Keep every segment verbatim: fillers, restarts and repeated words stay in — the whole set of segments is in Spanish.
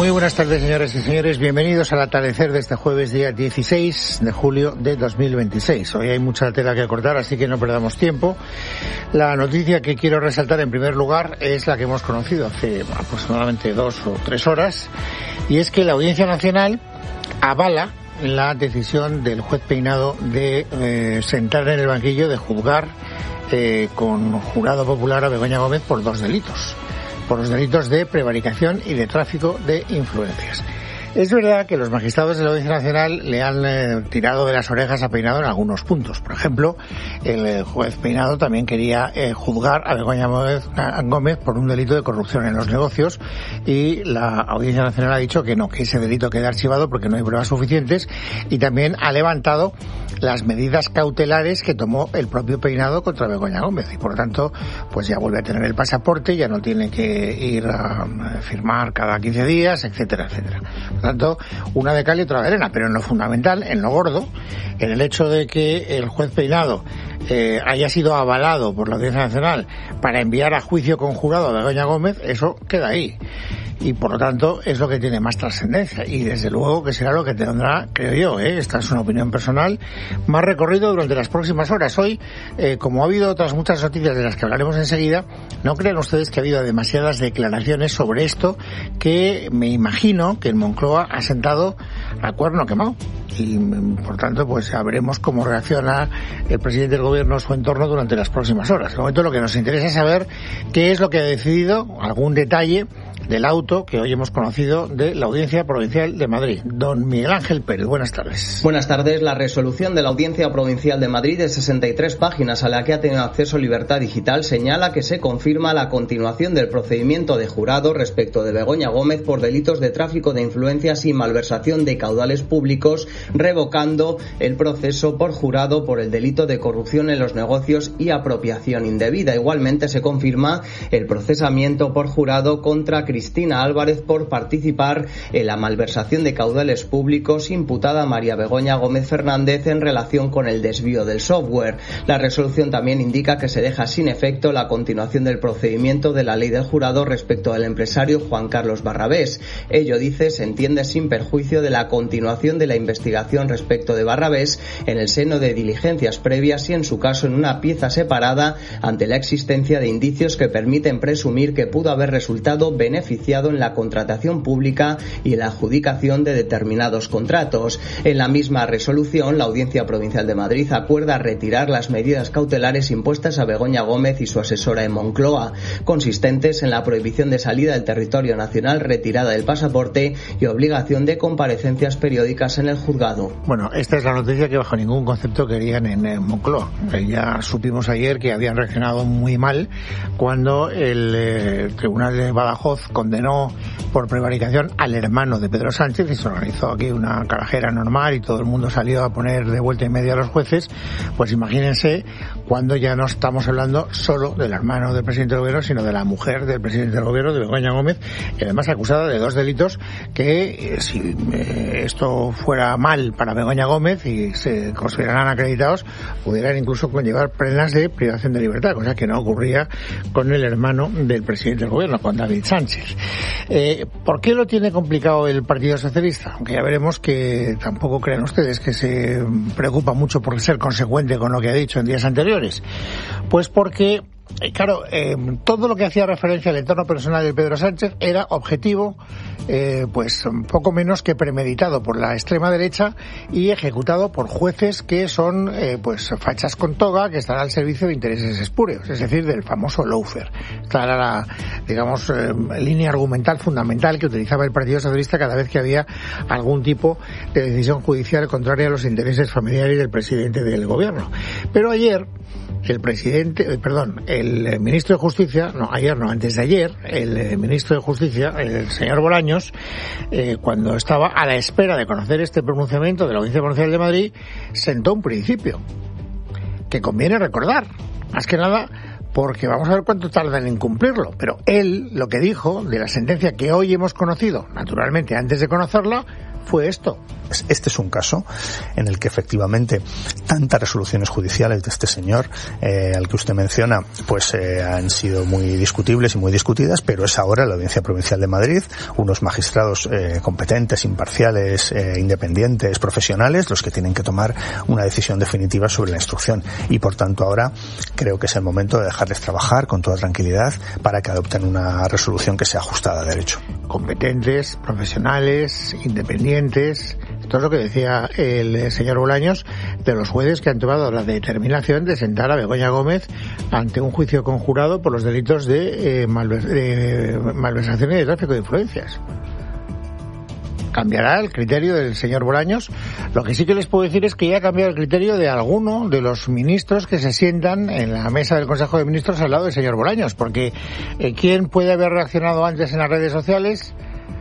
Muy buenas tardes, señoras y señores. Bienvenidos al atardecer de este jueves, día dieciséis de julio de dos mil veintiséis. Hoy hay mucha tela que cortar, así que no perdamos tiempo. La noticia que quiero resaltar en primer lugar es la que hemos conocido hace aproximadamente dos o tres horas, y es que la Audiencia Nacional avala la decisión del juez Peinado de eh, sentar en el banquillo, de juzgar eh, con jurado popular a Begoña Gómez por dos delitos. por los delitos de prevaricación y de tráfico de influencias. Es verdad que los magistrados de la Audiencia Nacional le han eh, tirado de las orejas a Peinado en algunos puntos. Por ejemplo, el eh, juez Peinado también quería eh, juzgar a Begoña Gómez, a Gómez por un delito de corrupción en los negocios, y la Audiencia Nacional ha dicho que no, que ese delito queda archivado porque no hay pruebas suficientes, y también ha levantado las medidas cautelares que tomó el propio Peinado contra Begoña Gómez, y por lo tanto pues ya vuelve a tener el pasaporte, ya no tiene que ir a firmar cada quince días, etcétera, etcétera. Por tanto, una de cal y otra de arena, pero en lo fundamental, en lo gordo, en el hecho de que el juez Peinado eh, haya sido avalado por la Audiencia Nacional para enviar a juicio con jurado a Begoña Gómez, eso queda ahí. Y por lo tanto es lo que tiene más trascendencia, y desde luego que será lo que tendrá, creo yo, ¿eh? esta es una opinión personal, más recorrido durante las próximas horas. Hoy, eh, como ha habido otras muchas noticias de las que hablaremos enseguida, no crean ustedes que ha habido demasiadas declaraciones sobre esto, que me imagino que en Moncloa ha sentado a cuerno quemado, y por tanto pues sabremos cómo reacciona el presidente del gobierno o su entorno durante las próximas horas. De momento lo que nos interesa es saber qué es lo que ha decidido, algún detalle del auto que hoy hemos conocido de la Audiencia Provincial de Madrid. Don Miguel Ángel Pérez, buenas tardes. Buenas tardes. La resolución de la Audiencia Provincial de Madrid, de sesenta y tres páginas, a la que ha tenido acceso Libertad Digital, señala que se confirma la continuación del procedimiento de jurado respecto de Begoña Gómez por delitos de tráfico de influencias y malversación de caudales públicos, revocando el proceso por jurado por el delito de corrupción en los negocios y apropiación indebida. Igualmente se confirma el procesamiento por jurado contra Cristina Álvarez por participar en la malversación de caudales públicos imputada a María Begoña Gómez Fernández en relación con el desvío del software. La resolución también indica que se deja sin efecto la continuación del procedimiento de la ley del jurado respecto al empresario Juan Carlos Barrabés. Ello, dice, se entiende sin perjuicio de la continuación de la investigación respecto de Barrabés en el seno de diligencias previas y, en su caso, en una pieza separada, ante la existencia de indicios que permiten presumir que pudo haber resultado beneficiado beneficiado en la contratación pública y en la adjudicación de determinados contratos. En la misma resolución, la Audiencia Provincial de Madrid acuerda retirar las medidas cautelares impuestas a Begoña Gómez y su asesora en Moncloa, consistentes en la prohibición de salida del territorio nacional, retirada del pasaporte y obligación de comparecencias periódicas en el juzgado. Bueno, esta es la noticia que bajo ningún concepto querían en, en Moncloa. Ya supimos ayer que habían reaccionado muy mal cuando el eh, Tribunal de Badajoz condenó por prevaricación al hermano de Pedro Sánchez, y se organizó aquí una carajera normal y todo el mundo salió a poner de vuelta y media a los jueces. Pues imagínense cuando ya no estamos hablando solo del hermano del presidente del gobierno, sino de la mujer del presidente del gobierno, de Begoña Gómez, y además acusada de dos delitos que, eh, si eh, esto fuera mal para Begoña Gómez y se consideraran acreditados, pudieran incluso conllevar penas de privación de libertad, cosa que no ocurría con el hermano del presidente del gobierno, con David Sánchez. Eh, ¿Por qué lo tiene complicado el Partido Socialista? Aunque ya veremos que tampoco crean ustedes que se preocupa mucho por ser consecuente con lo que ha dicho en días anteriores. Pues porque, claro, eh, todo lo que hacía referencia al entorno personal de Pedro Sánchez era objetivo, eh, pues poco menos que premeditado por la extrema derecha y ejecutado por jueces que son eh, pues fachas con toga, que están al servicio de intereses espurios, es decir, del famoso lawfare. Esta era la, digamos, eh, línea argumental fundamental que utilizaba el Partido Socialista cada vez que había algún tipo de decisión judicial contraria a los intereses familiares del presidente del gobierno. Pero ayer el presidente, eh, perdón, el ministro de Justicia, no, ayer no, antes de ayer, el eh, ministro de Justicia, el señor Bolaños, eh, cuando estaba a la espera de conocer este pronunciamiento de la Audiencia Provincial de Madrid, sentó un principio que conviene recordar, más que nada porque vamos a ver cuánto tardan en cumplirlo. Pero él lo que dijo de la sentencia que hoy hemos conocido, naturalmente antes de conocerla, fue esto. Este es un caso en el que efectivamente tantas resoluciones judiciales de este señor eh, al que usted menciona pues eh, han sido muy discutibles y muy discutidas, pero es ahora la Audiencia Provincial de Madrid, unos magistrados eh, competentes, imparciales, eh, independientes, profesionales, los que tienen que tomar una decisión definitiva sobre la instrucción, y por tanto ahora creo que es el momento de dejarles trabajar con toda tranquilidad para que adopten una resolución que sea ajustada a derecho. Competentes, profesionales, independientes. Esto es lo que decía el señor Bolaños de los jueces que han tomado la determinación de sentar a Begoña Gómez ante un juicio conjurado por los delitos de, eh, malvers- de malversación y de tráfico de influencias. Cambiará el criterio del señor Bolaños. Lo que sí que les puedo decir es que ya ha cambiado el criterio de alguno de los ministros que se sientan en la mesa del Consejo de Ministros al lado del señor Bolaños, porque eh, ¿quién puede haber reaccionado antes en las redes sociales?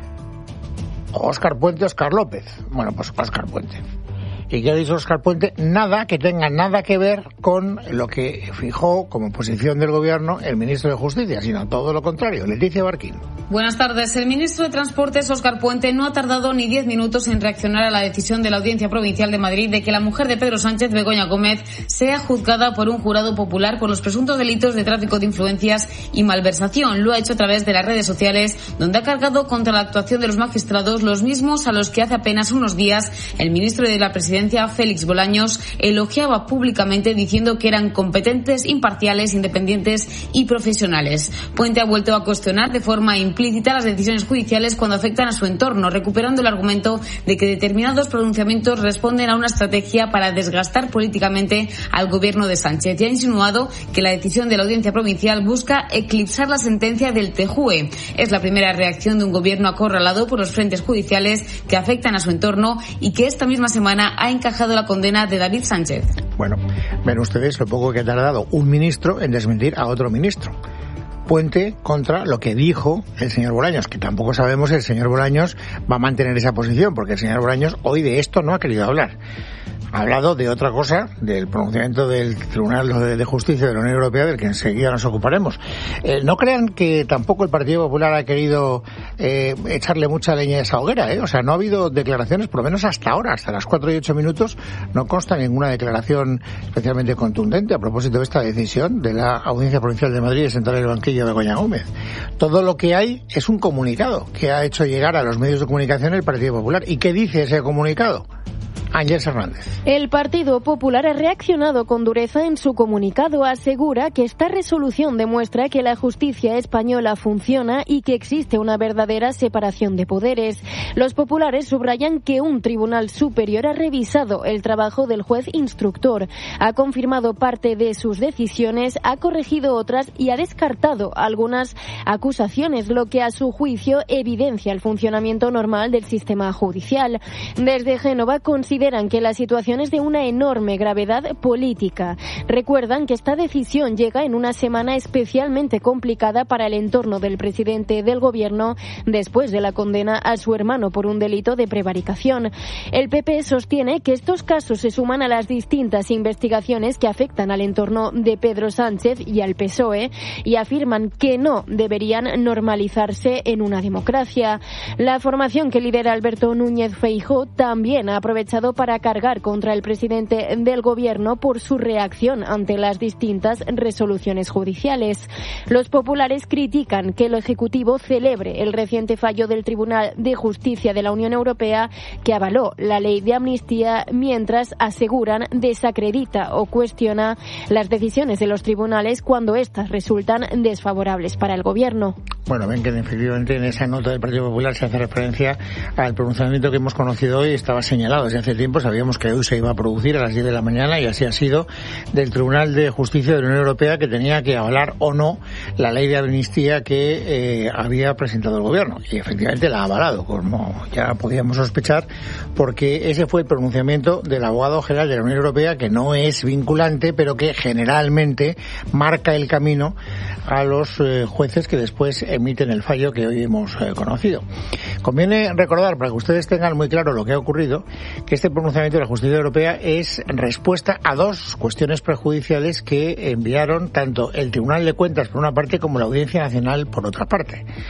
Óscar Puente, Óscar López. Bueno, pues Óscar Puente. ¿Y qué ha dicho Óscar Puente? Nada que tenga nada que ver con lo que fijó como posición del Gobierno el ministro de Justicia, sino todo lo contrario. Leticia Barquín. Buenas tardes. El ministro de Transportes, Óscar Puente, no ha tardado ni diez minutos en reaccionar a la decisión de la Audiencia Provincial de Madrid de que la mujer de Pedro Sánchez, Begoña Gómez, sea juzgada por un jurado popular por los presuntos delitos de tráfico de influencias y malversación. Lo ha hecho a través de las redes sociales, donde ha cargado contra la actuación de los magistrados, los mismos a los que hace apenas unos días el ministro de la Presidencia, Félix Bolaños, elogiaba públicamente diciendo que eran competentes, imparciales, independientes y profesionales. Puente ha vuelto a cuestionar de forma implícita las decisiones judiciales cuando afectan a su entorno, recuperando el argumento de que determinados pronunciamientos responden a una estrategia para desgastar políticamente al gobierno de Sánchez, y ha insinuado que la decisión de la Audiencia Provincial busca eclipsar la sentencia del T J U E. Es la primera reacción de un gobierno acorralado por los frentes judiciales que afectan a su entorno y que esta misma semana ha encajado la condena de David Sánchez. Bueno, ven ustedes lo poco que ha tardado un ministro en desmentir a otro ministro. Puente contra lo que dijo el señor Bolaños, que tampoco sabemos si el señor Bolaños va a mantener esa posición, porque el señor Bolaños hoy de esto no ha querido hablar. Ha hablado de otra cosa, del pronunciamiento del Tribunal de Justicia de la Unión Europea, del que enseguida nos ocuparemos. Eh, no crean que tampoco el Partido Popular ha querido eh, echarle mucha leña a esa hoguera, ¿eh? O sea, no ha habido declaraciones, por lo menos hasta ahora, hasta las cuatro y ocho minutos, no consta ninguna declaración especialmente contundente a propósito de esta decisión de la Audiencia Provincial de Madrid de sentar el banquillo de Begoña Gómez. Todo lo que hay es un comunicado que ha hecho llegar a los medios de comunicación el Partido Popular. ¿Y qué dice ese comunicado? Ángeles Hernández. El Partido Popular ha reaccionado con dureza en su comunicado. Asegura que esta resolución demuestra que la justicia española funciona y que existe una verdadera separación de poderes. Los populares subrayan que un tribunal superior ha revisado el trabajo del juez instructor, ha confirmado parte de sus decisiones, ha corregido otras y ha descartado algunas acusaciones, lo que a su juicio evidencia el funcionamiento normal del sistema judicial. Desde Génova consideran que la situación es de una enorme gravedad política. Recuerdan que esta decisión llega en una semana especialmente complicada para el entorno del presidente del gobierno después de la condena a su hermano por un delito de prevaricación. El P P sostiene que estos casos se suman a las distintas investigaciones que afectan al entorno de Pedro Sánchez y al P S O E y afirman que no deberían normalizarse en una democracia. La formación que lidera Alberto Núñez Feijóo también ha aprovechado para cargar contra el presidente del gobierno por su reacción ante las distintas resoluciones judiciales. Los populares critican que el Ejecutivo celebre el reciente fallo del Tribunal de Justicia de la Unión Europea que avaló la ley de amnistía, mientras aseguran desacredita o cuestiona las decisiones de los tribunales cuando éstas resultan desfavorables para el gobierno. Bueno, ven que efectivamente en esa nota del Partido Popular se hace referencia al pronunciamiento que hemos conocido hoy. Estaba señalado desde hace tiempo, sabíamos que hoy se iba a producir a las diez de la mañana y así ha sido, del Tribunal de Justicia de la Unión Europea, que tenía que avalar o no la ley de amnistía que eh, había presentado el gobierno. Y efectivamente la ha avalado, como ya podíamos sospechar, porque ese fue el pronunciamiento del abogado general de la Unión Europea, que no es vinculante, pero que generalmente marca el camino a los eh, jueces que después emiten el fallo que hoy hemos eh, conocido. Conviene recordar, para que ustedes tengan muy claro lo que ha ocurrido, que este pronunciamiento de la Justicia Europea es respuesta a dos cuestiones prejudiciales que enviaron tanto el Tribunal de Cuentas por una parte como la Audiencia Nacional por otra parte.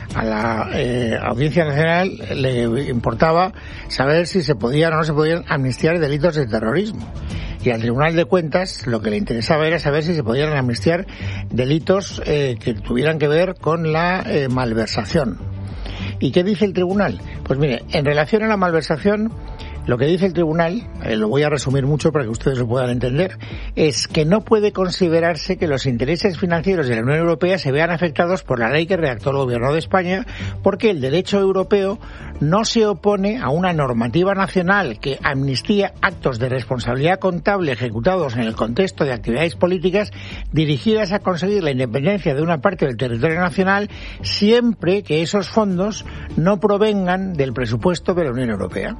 A la eh, Audiencia Nacional le importaba saber si se podían o no se podían amnistiar delitos de terrorismo. Y al Tribunal de Cuentas lo que le interesaba era saber si se podían amnistiar delitos eh, que tuvieran que ver con la eh, malversación. ¿Y qué dice el Tribunal? Pues mire, en relación a la malversación, lo que dice el Tribunal, eh, lo voy a resumir mucho para que ustedes lo puedan entender, es que no puede considerarse que los intereses financieros de la Unión Europea se vean afectados por la ley que redactó el Gobierno de España, porque el derecho europeo no se opone a una normativa nacional que amnistía actos de responsabilidad contable ejecutados en el contexto de actividades políticas dirigidas a conseguir la independencia de una parte del territorio nacional, siempre que esos fondos no provengan del presupuesto de la Unión Europea.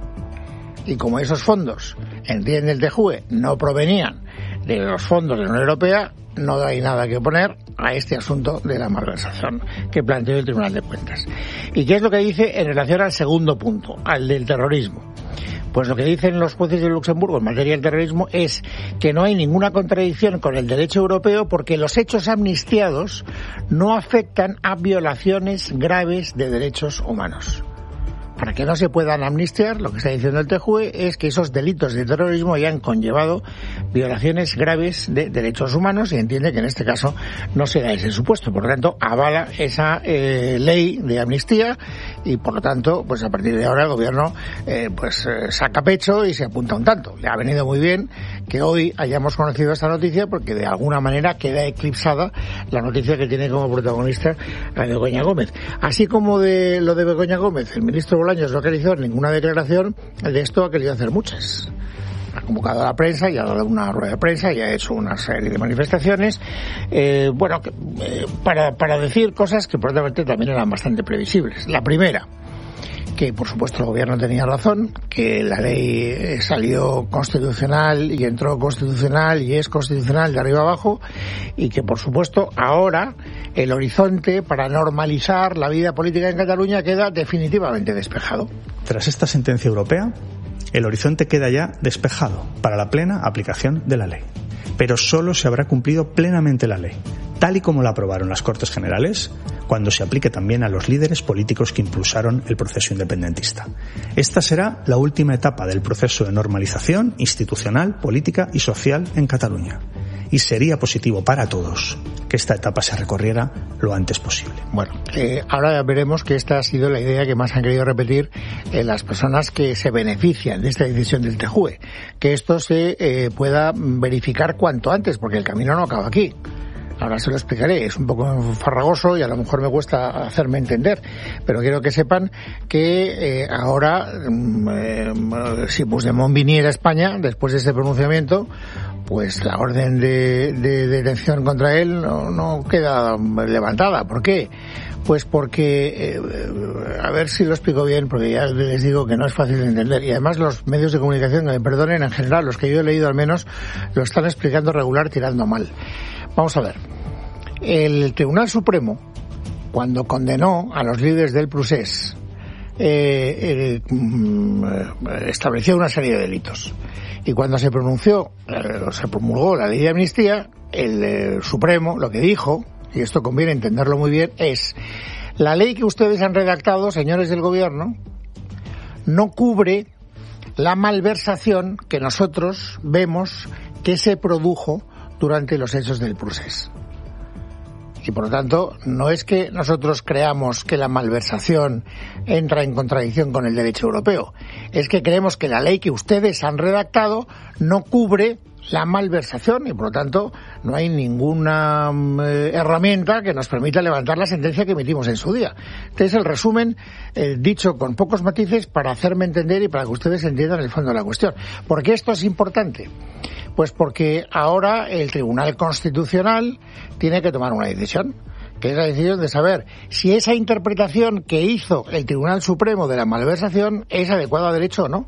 Y como esos fondos, entiende el T J U E, no provenían de los fondos de la Unión Europea, no hay nada que poner a este asunto de la malversación que planteó el Tribunal de Cuentas. ¿Y qué es lo que dice en relación al segundo punto, al del terrorismo? Pues lo que dicen los jueces de Luxemburgo en materia del terrorismo es que no hay ninguna contradicción con el derecho europeo porque los hechos amnistiados no afectan a violaciones graves de derechos humanos. Para que no se puedan amnistiar, lo que está diciendo el T J U E es que esos delitos de terrorismo hayan conllevado violaciones graves de derechos humanos y entiende que en este caso no se da ese supuesto. Por lo tanto, avala esa eh, ley de amnistía y, por lo tanto, pues a partir de ahora el Gobierno eh, pues eh, saca pecho y se apunta un tanto. Le ha venido muy bien que hoy hayamos conocido esta noticia porque de alguna manera queda eclipsada la noticia que tiene como protagonista a Begoña Gómez. Así como de lo de Begoña Gómez, el ministro Bolaños no ha querido hacer ninguna declaración, de esto ha querido hacer muchas. Ha convocado a la prensa y ha dado una rueda de prensa y ha hecho una serie de manifestaciones, eh, bueno, eh, para, para decir cosas que probablemente también eran bastante previsibles. La primera, que por supuesto el Gobierno tenía razón, que la ley salió constitucional y entró constitucional y es constitucional de arriba abajo, y que por supuesto ahora el horizonte para normalizar la vida política en Cataluña queda definitivamente despejado. Tras esta sentencia europea, el horizonte queda ya despejado para la plena aplicación de la ley. Pero solo se habrá cumplido plenamente la ley, tal y como la aprobaron las Cortes Generales, cuando se aplique también a los líderes políticos que impulsaron el proceso independentista. Esta será la última etapa del proceso de normalización institucional, política y social en Cataluña. Y sería positivo para todos que esta etapa se recorriera lo antes posible. Bueno, eh, ahora veremos que esta ha sido la idea que más han querido repetir eh, las personas que se benefician de esta decisión del T J U E, que esto se eh, pueda verificar cuanto antes, porque el camino no acaba aquí. Ahora se lo explicaré, es un poco farragoso y a lo mejor me cuesta hacerme entender, pero quiero que sepan que eh, ahora, eh, si Puigdemont viniera a España, después de este pronunciamiento, pues la orden de, de detención contra él no, no queda levantada. ¿Por qué? Pues porque, eh, a ver si lo explico bien, porque ya les digo que no es fácil de entender. Y además los medios de comunicación, que me perdonen, en general, los que yo he leído al menos, lo están explicando regular tirando mal. Vamos a ver. El Tribunal Supremo, cuando condenó a los líderes del Procés, eh, eh, estableció una serie de delitos. Y cuando se pronunció, eh, se promulgó la ley de amnistía, el eh, Supremo lo que dijo, y esto conviene entenderlo muy bien, es: la ley que ustedes han redactado, señores del Gobierno, no cubre la malversación que nosotros vemos que se produjo durante los hechos del Procés. Y por lo tanto, no es que nosotros creamos que la malversación entra en contradicción con el derecho europeo, es que creemos que la ley que ustedes han redactado no cubre la malversación y por lo tanto no hay ninguna eh, herramienta que nos permita levantar la sentencia que emitimos en su día. Este es el resumen eh, dicho con pocos matices para hacerme entender y para que ustedes entiendan el fondo de la cuestión. ¿Por qué esto es importante? Pues porque ahora el Tribunal Constitucional tiene que tomar una decisión, que es la decisión de saber si esa interpretación que hizo el Tribunal Supremo de la malversación es adecuada a derecho o no.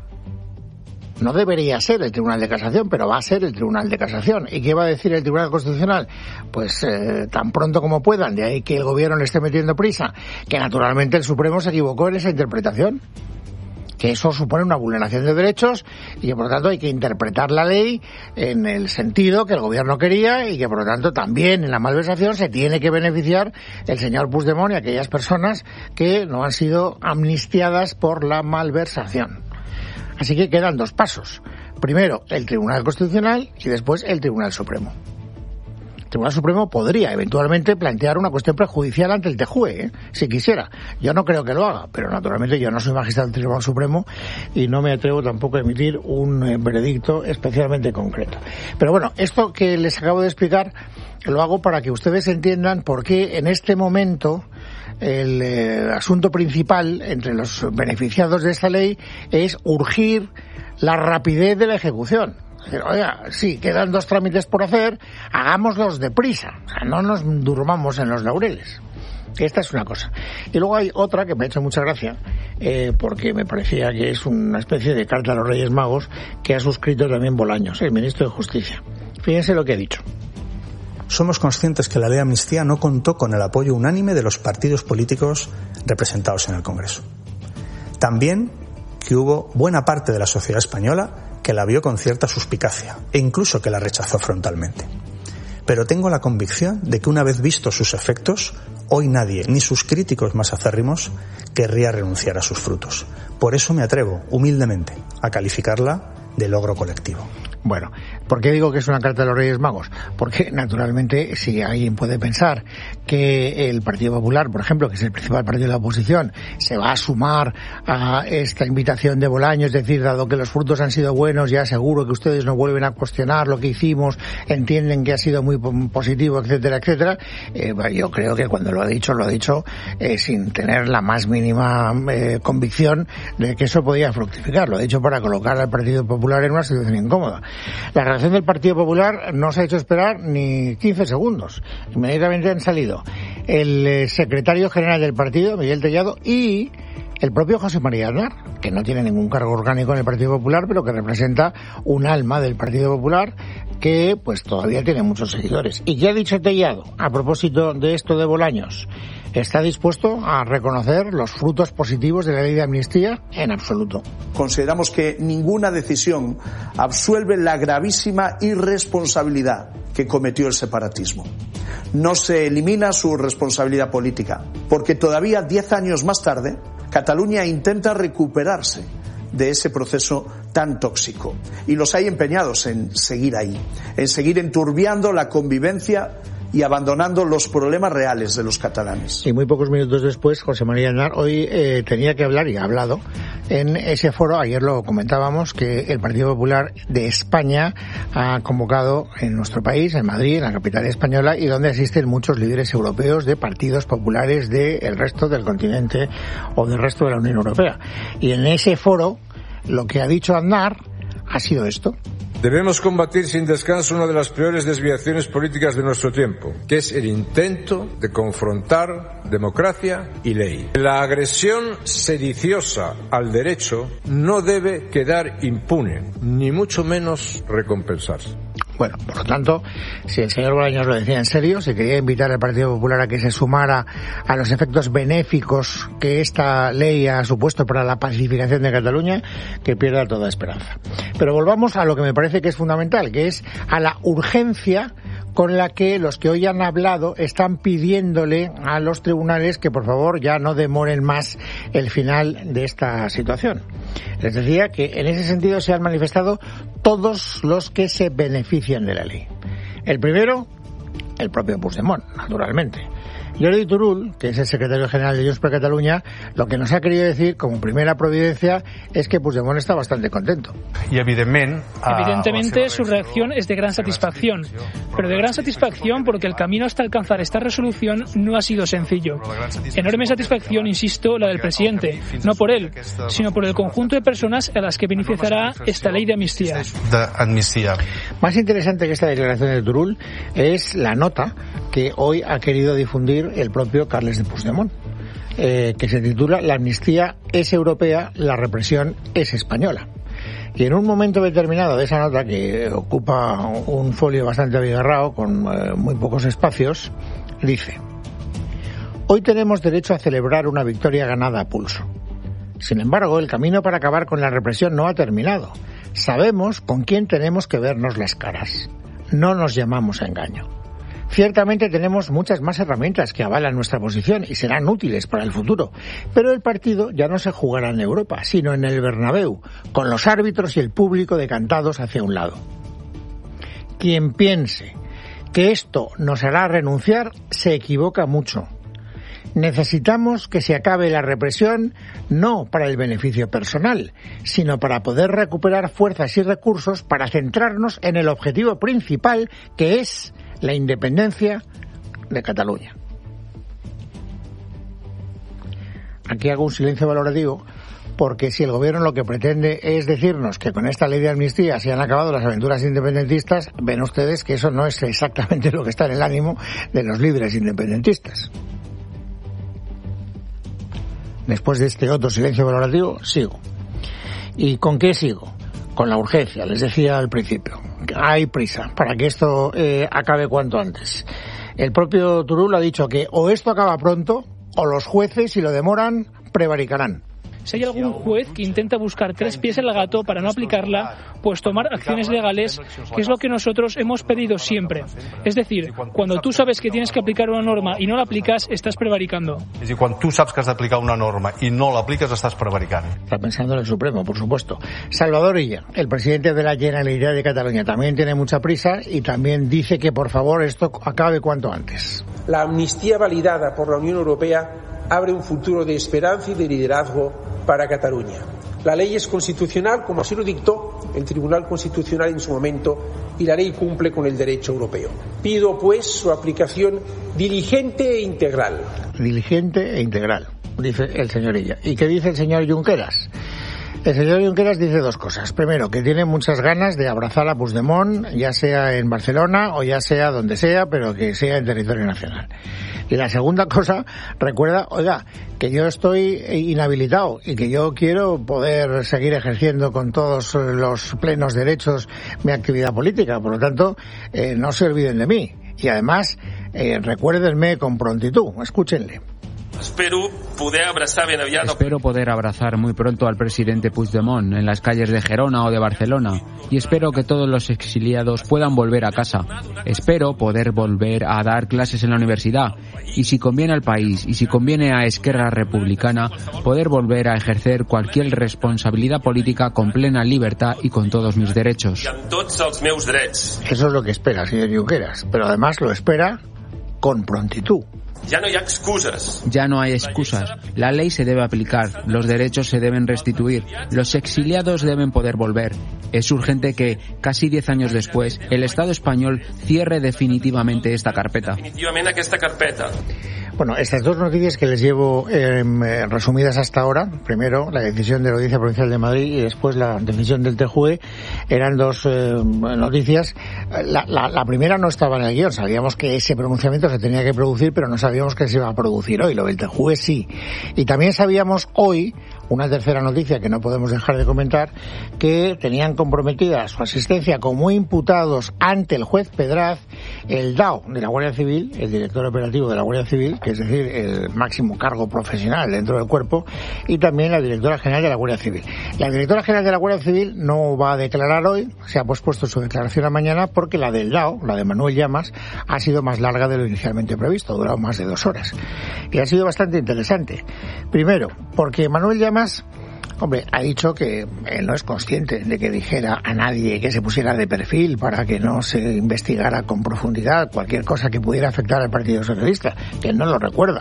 No debería ser el Tribunal de Casación, pero va a ser el Tribunal de Casación. ¿Y qué va a decir el Tribunal Constitucional? Pues eh, tan pronto como puedan, de ahí que el Gobierno le esté metiendo prisa, que naturalmente el Supremo se equivocó en esa interpretación. que eso supone una vulneración de derechos y que por lo tanto hay que interpretar la ley en el sentido que el gobierno quería y que por lo tanto también en la malversación se tiene que beneficiar el señor Puigdemont y aquellas personas que no han sido amnistiadas por la malversación. Así que quedan dos pasos. Primero el Tribunal Constitucional y después el Tribunal Supremo. El Tribunal Supremo podría eventualmente plantear una cuestión prejudicial ante el T J U E, ¿eh? Si quisiera. Yo no creo que lo haga, pero naturalmente yo no soy magistrado del Tribunal Supremo y no me atrevo tampoco a emitir un eh, veredicto especialmente concreto. Pero bueno, esto que les acabo de explicar lo hago para que ustedes entiendan por qué en este momento el eh, asunto principal entre los beneficiados de esta ley es urgir la rapidez de la ejecución. Oiga, sí, quedan dos trámites por hacer, hagámoslos deprisa, o sea, no nos durmamos en los laureles. Esta es una cosa. Y luego hay otra que me ha hecho mucha gracia, eh, porque me parecía que es una especie de carta a los Reyes Magos que ha suscrito también Bolaños, el ministro de Justicia. Fíjense lo que ha dicho. Somos conscientes que la ley de amnistía no contó con el apoyo unánime de los partidos políticos representados en el Congreso. También que hubo buena parte de la sociedad española que la vio con cierta suspicacia e incluso que la rechazó frontalmente. Pero tengo la convicción de que una vez vistos sus efectos, hoy nadie, ni sus críticos más acérrimos, querría renunciar a sus frutos. Por eso me atrevo, humildemente, a calificarla de logro colectivo. Bueno, ¿por qué digo que es una carta de los Reyes Magos? Porque, naturalmente, si alguien puede pensar que el Partido Popular, por ejemplo, que es el principal partido de la oposición, se va a sumar a esta invitación de Bolaños, es decir, dado que los frutos han sido buenos, ya seguro que ustedes no vuelven a cuestionar lo que hicimos, entienden que ha sido muy positivo, etcétera, etcétera, eh, yo creo que cuando lo ha dicho, lo ha dicho eh, sin tener la más mínima eh, convicción de que eso podía fructificar. Lo ha dicho para colocar al Partido Popular en una situación incómoda. La reacción del Partido Popular no se ha hecho esperar ni quince segundos. Inmediatamente han salido el eh, secretario general del partido, Miguel Tellado, y el propio José María Aznar, que no tiene ningún cargo orgánico en el Partido Popular, pero que representa un alma del Partido Popular que pues todavía tiene muchos seguidores. ¿Y qué ha dicho Tellado a propósito de esto de Bolaños? ¿Está dispuesto a reconocer los frutos positivos de la ley de amnistía? En absoluto. Consideramos que ninguna decisión absuelve la gravísima irresponsabilidad que cometió el separatismo. No se elimina su responsabilidad política, porque todavía diez años más tarde, Cataluña intenta recuperarse de ese proceso tan tóxico. Y los hay empeñados en seguir ahí, en seguir enturbiando la convivencia y abandonando los problemas reales de los catalanes. Y muy pocos minutos después, José María Aznar hoy eh, tenía que hablar, y ha hablado, en ese foro. Ayer lo comentábamos, que el Partido Popular de España ha convocado en nuestro país, en Madrid, en la capital española, y donde asisten muchos líderes europeos de partidos populares del resto del continente o del resto de la Unión Europea. Y en ese foro, lo que ha dicho Aznar ha sido esto. Debemos combatir sin descanso una de las peores desviaciones políticas de nuestro tiempo, que es el intento de confrontar democracia y ley. La agresión sediciosa al derecho no debe quedar impune, ni mucho menos recompensarse. Bueno, por lo tanto, si el señor Bolaños lo decía en serio, si quería invitar al Partido Popular a que se sumara a los efectos benéficos que esta ley ha supuesto para la pacificación de Cataluña, que pierda toda esperanza. Pero volvamos a lo que me parece que es fundamental, que es a la urgencia con la que los que hoy han hablado están pidiéndole a los tribunales que por favor ya no demoren más el final de esta situación. Les decía que en ese sentido se han manifestado todos los que se benefician de la ley. El primero, el propio Puigdemont, naturalmente. Jordi Turull, que es el secretario general de Junts per Catalunya, lo que nos ha querido decir como primera providencia es que Puigdemont está bastante contento. Y evidentemente su reacción es de gran satisfacción, pero de gran satisfacción porque el camino hasta alcanzar esta resolución no ha sido sencillo. Enorme satisfacción, insisto, la del presidente, no por él, sino por el conjunto de personas a las que beneficiará esta ley de amnistía. Más interesante que esta declaración de Turull es la nota que hoy ha querido difundir el propio Carles de Puigdemont, eh, que se titula "La amnistía es europea, la represión es española". Y en un momento determinado de esa nota, que ocupa un folio bastante abigarrado, con eh, muy pocos espacios, dice: "Hoy tenemos derecho a celebrar una victoria ganada a pulso. Sin embargo, el camino para acabar con la represión no ha terminado. Sabemos con quién tenemos que vernos las caras. No nos llamamos a engaño. Ciertamente tenemos muchas más herramientas que avalan nuestra posición y serán útiles para el futuro, pero el partido ya no se jugará en Europa, sino en el Bernabéu, con los árbitros y el público decantados hacia un lado. Quien piense que esto nos hará renunciar se equivoca mucho. Necesitamos que se acabe la represión no para el beneficio personal, sino para poder recuperar fuerzas y recursos para centrarnos en el objetivo principal, que es la independencia de Cataluña. Aquí hago un silencio valorativo porque si el gobierno lo que pretende es decirnos que con esta ley de amnistía se han acabado las aventuras independentistas, ven ustedes que eso no es exactamente lo que está en el ánimo de los libres independentistas. Después de este otro silencio valorativo, sigo. ¿Y con qué sigo? Con la urgencia, les decía al principio. Hay prisa para que esto eh, acabe cuanto antes. El propio Turull ha dicho que o esto acaba pronto, o los jueces, si lo demoran, prevaricarán. Si hay algún juez que intenta buscar tres pies en el gato para no aplicarla, pues tomar acciones legales, que es lo que nosotros hemos pedido siempre. Es decir, cuando tú sabes que tienes que aplicar una norma y no la aplicas, estás prevaricando. És a dir, quan tu saps que has d'aplicar una norma i no l'apliques, estàs prevaricant. Está pensando en el Supremo, por supuesto. Salvador Illa, el presidente de la Generalitat de Cataluña, también tiene mucha prisa y también dice que por favor esto acabe cuanto antes. La amnistía validada por la Unión Europea abre un futuro de esperanza y de liderazgo para Cataluña. La ley es constitucional, como así lo dictó el Tribunal Constitucional en su momento, y la ley cumple con el derecho europeo. Pido, pues, su aplicación diligente e integral. Diligente e integral, dice el señor Illa. ¿Y qué dice el señor Junqueras? El señor Junqueras dice dos cosas. Primero, que tiene muchas ganas de abrazar a Puigdemont, ya sea en Barcelona o ya sea donde sea, pero que sea en territorio nacional. Y la segunda cosa, recuerda, oiga, que yo estoy inhabilitado y que yo quiero poder seguir ejerciendo con todos los plenos derechos mi actividad política. Por lo tanto, eh, no se olviden de mí. Y además, eh, recuérdenme con prontitud. Escúchenle. Espero poder abrazar bien aviat... Espero poder abrazar muy pronto al presidente Puigdemont en las calles de Gerona o de Barcelona y espero que todos los exiliados puedan volver a casa. Espero poder volver a dar clases en la universidad y si conviene al país y si conviene a Esquerra Republicana poder volver a ejercer cualquier responsabilidad política con plena libertad y con todos mis derechos. Eso es lo que espera, señor Junqueras, pero además lo espera con prontitud. Ya no hay excusas. Ya no hay excusas. La ley se debe aplicar, los derechos se deben restituir, los exiliados deben poder volver. Es urgente que, casi diez años después, el Estado español cierre definitivamente esta carpeta. Definitivamente esta carpeta. Bueno, estas dos noticias que les llevo eh, resumidas hasta ahora, primero la decisión de la Audiencia Provincial de Madrid y después la decisión del T J U E, eran dos eh, noticias. La, la, la primera no estaba en el guión, sabíamos que ese pronunciamiento se tenía que producir, pero no sabíamos que se iba a producir hoy, lo del T J U E sí. Y también sabíamos hoy, una tercera noticia que no podemos dejar de comentar, que tenían comprometida su asistencia como imputados ante el juez Pedraz, el D A O de la Guardia Civil, el director operativo de la Guardia Civil, que es decir, el máximo cargo profesional dentro del cuerpo, y también la directora general de la Guardia Civil. La directora general de la Guardia Civil no va a declarar hoy, se ha pospuesto su declaración a mañana porque la del D A O, la de Manuel Llamas, ha sido más larga de lo inicialmente previsto, ha durado más de dos horas. Y ha sido bastante interesante. Primero, porque Manuel Llamas, hombre, ha dicho que él no es consciente de que dijera a nadie que se pusiera de perfil para que no se investigara con profundidad cualquier cosa que pudiera afectar al Partido Socialista, que él no lo recuerda.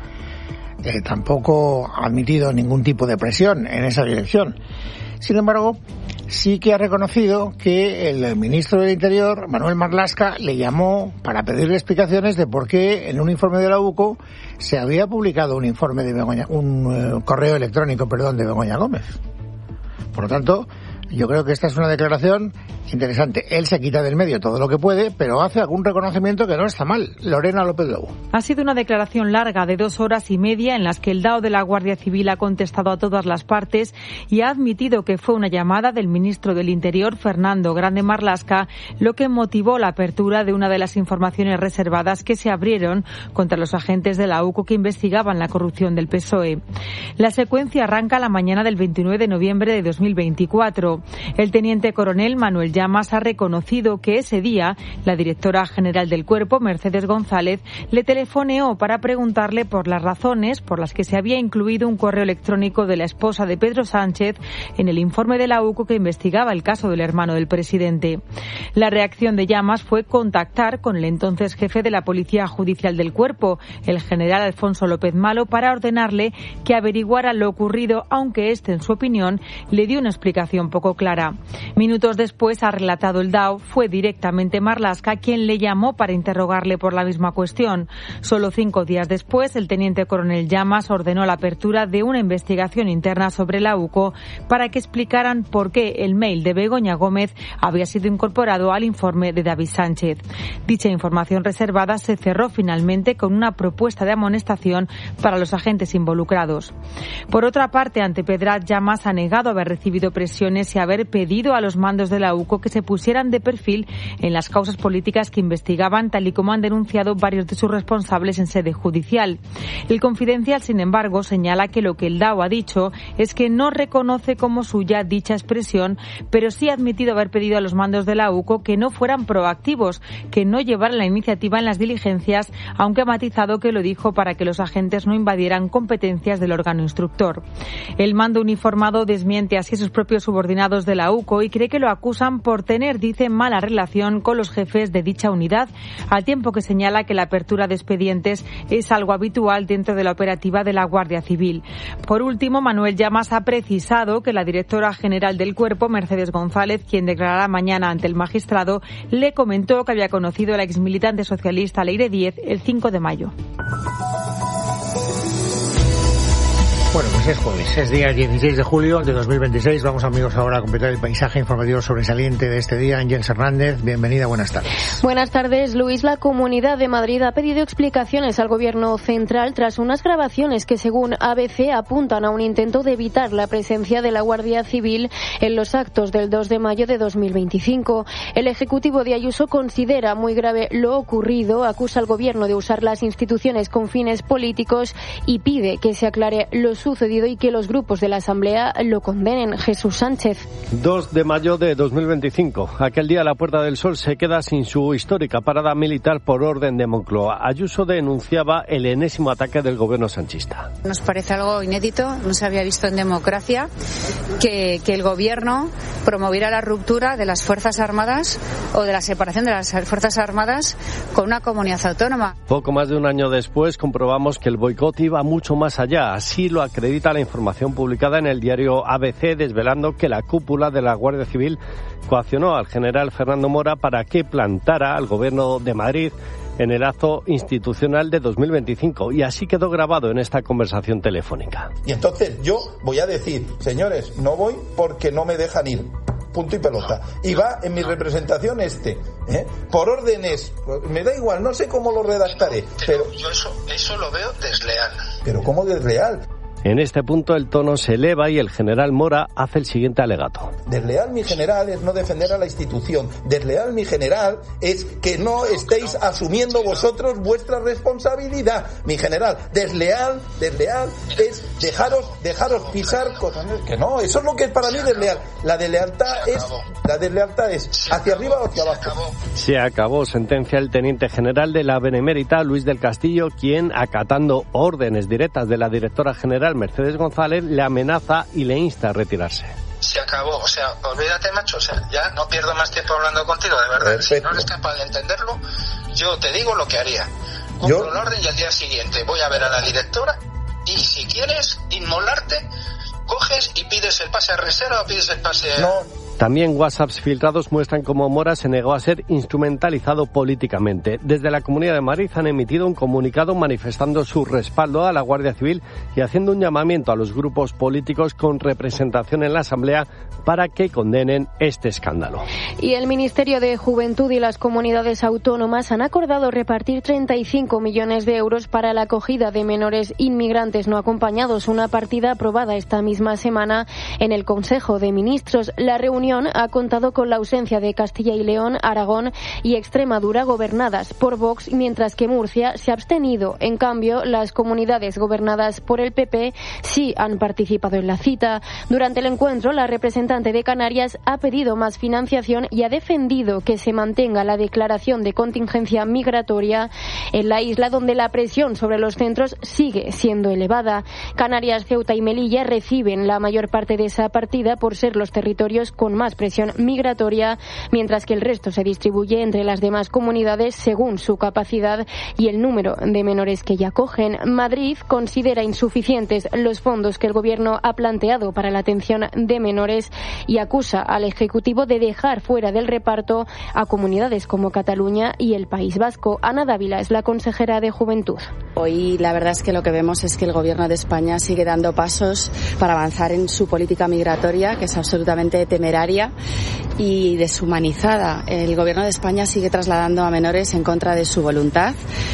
Eh, tampoco ha admitido ningún tipo de presión en esa dirección. Sin embargo, sí que ha reconocido que el ministro del Interior, Manuel Marlaska, le llamó para pedirle explicaciones de por qué en un informe de la U C O se había publicado un informe de Begoña, un uh, correo electrónico, perdón, de Begoña Gómez. Por lo tanto, yo creo que esta es una declaración Interesante. Él se quita del medio todo lo que puede, pero hace algún reconocimiento que no está mal. Lorena López Lobo. Ha sido una declaración larga de dos horas y media en las que el D A O de la Guardia Civil ha contestado a todas las partes y ha admitido que fue una llamada del ministro del Interior, Fernando Grande Marlaska, lo que motivó la apertura de una de las informaciones reservadas que se abrieron contra los agentes de la U C O que investigaban la corrupción del P S O E. La secuencia arranca la mañana del veintinueve de noviembre de dos mil veinticuatro. El teniente coronel Manuel Llamas ha reconocido que ese día la directora general del Cuerpo, Mercedes González, le telefoneó para preguntarle por las razones por las que se había incluido un correo electrónico de la esposa de Pedro Sánchez en el informe de la U C O que investigaba el caso del hermano del presidente. La reacción de Llamas fue contactar con el entonces jefe de la Policía Judicial del Cuerpo, el general Alfonso López Malo, para ordenarle que averiguara lo ocurrido, aunque este, en su opinión, le dio una explicación poco clara. Minutos después, ha relatado el D A O, fue directamente Marlaska quien le llamó para interrogarle por la misma cuestión. Solo cinco días después, el teniente coronel Llamas ordenó la apertura de una investigación interna sobre la U C O para que explicaran por qué el mail de Begoña Gómez había sido incorporado al informe de David Sánchez. Dicha información reservada se cerró finalmente con una propuesta de amonestación para los agentes involucrados. Por otra parte, Antepedrat Llamas ha negado haber recibido presiones y haber pedido a los mandos de la U C O que se pusieran de perfil en las causas políticas que investigaban, tal y como han denunciado varios de sus responsables en sede judicial. El Confidencial, sin embargo, señala que lo que el D A O ha dicho es que no reconoce como suya dicha expresión, pero sí ha admitido haber pedido a los mandos de la U C O que no fueran proactivos, que no llevaran la iniciativa en las diligencias, aunque ha matizado que lo dijo para que los agentes no invadieran competencias del órgano instructor. El mando uniformado desmiente así a sus propios subordinados de la U C O y cree que lo acusan por tener, dice, mala relación con los jefes de dicha unidad, al tiempo que señala que la apertura de expedientes es algo habitual dentro de la operativa de la Guardia Civil. Por último, Manuel Llamas ha precisado que la directora general del Cuerpo, Mercedes González, quien declarará mañana ante el magistrado, le comentó que había conocido a la exmilitante socialista Leire Díez el cinco de mayo. Bueno, pues es jueves, es día dieciséis de julio de dos mil veintiséis. Vamos, amigos, ahora a completar el paisaje informativo sobresaliente de este día. Ángels Hernández, bienvenida, buenas tardes. Buenas tardes, Luis. La Comunidad de Madrid ha pedido explicaciones al Gobierno central tras unas grabaciones que, según A B C, apuntan a un intento de evitar la presencia de la Guardia Civil en los actos del dos de mayo de dos mil veinticinco. El Ejecutivo de Ayuso considera muy grave lo ocurrido, acusa al Gobierno de usar las instituciones con fines políticos y pide que se aclare lo sucedido y que los grupos de la Asamblea lo condenen. Jesús Sánchez. dos de mayo de dos mil veinticinco. Aquel día la Puerta del Sol se queda sin su histórica parada militar por orden de Moncloa. Ayuso denunciaba el enésimo ataque del gobierno sanchista. Nos parece algo inédito, no se había visto en democracia que, que el gobierno promoviera la ruptura de las Fuerzas Armadas o de la separación de las Fuerzas Armadas con una comunidad autónoma. Poco más de un año después comprobamos que el boicot iba mucho más allá. Así lo acredita la información publicada en el diario A B C, desvelando que la cúpula de la Guardia Civil coaccionó al general Fernando Mora para que plantara al gobierno de Madrid en el acto institucional de dos mil veinticinco, y así quedó grabado en esta conversación telefónica. Y entonces yo voy a decir, señores, no voy porque no me dejan ir. Punto y pelota. Y va en mi representación este, ¿eh? Por órdenes, me da igual, no sé cómo lo redactaré, pero, pero yo eso, eso lo veo desleal. ¿Pero cómo desleal? En este punto el tono se eleva y el general Mora hace el siguiente alegato. Desleal, mi general, es no defender a la institución. Desleal, mi general, es que no estéis asumiendo vosotros vuestra responsabilidad. Mi general, desleal, desleal es dejaros, dejaros pisar cosas que no. Eso es lo que es para mí desleal. La deslealtad es, la deslealtad es hacia arriba o hacia abajo. Se acabó, sentencia el teniente general de la Benemérita, Luis del Castillo, quien, acatando órdenes directas de la directora general Mercedes González, le amenaza y le insta a retirarse. Se acabó, o sea, olvídate, macho, o sea, ya no pierdo más tiempo hablando contigo, de verdad. Perfecto. Si no eres capaz de entenderlo, yo te digo lo que haría. Cumplo el orden y al día siguiente voy a ver a la directora y si quieres inmolarte, coges y pides el pase a reserva o pides el pase a... No, También WhatsApps filtrados muestran cómo Mora se negó a ser instrumentalizado políticamente. Desde la Comunidad de Madrid han emitido un comunicado manifestando su respaldo a la Guardia Civil y haciendo un llamamiento a los grupos políticos con representación en la Asamblea para que condenen este escándalo. Y el Ministerio de Juventud y las comunidades autónomas han acordado repartir treinta y cinco millones de euros para la acogida de menores inmigrantes no acompañados, una partida aprobada esta misma semana en el Consejo de Ministros. La reunión ha contado con la ausencia de Castilla y León, Aragón y Extremadura, gobernadas por Vox, mientras que Murcia se ha abstenido. En cambio, las comunidades gobernadas por el P P sí han participado en la cita. Durante el encuentro, la representante de Canarias ha pedido más financiación y ha defendido que se mantenga la declaración de contingencia migratoria en la isla, donde la presión sobre los centros sigue siendo elevada. Canarias, Ceuta y Melilla reciben la mayor parte de esa partida por ser los territorios con más presión migratoria, mientras que el resto se distribuye entre las demás comunidades según su capacidad y el número de menores que ya acogen. Madrid considera insuficientes los fondos que el Gobierno ha planteado para la atención de menores y acusa al Ejecutivo de dejar fuera del reparto a comunidades como Cataluña y el País Vasco. Ana Dávila es la consejera de Juventud. Hoy la verdad es que lo que vemos es que el Gobierno de España sigue dando pasos para avanzar en su política migratoria, que es absolutamente temeraria y deshumanizada. El Gobierno de España sigue trasladando a menores en contra de su voluntad.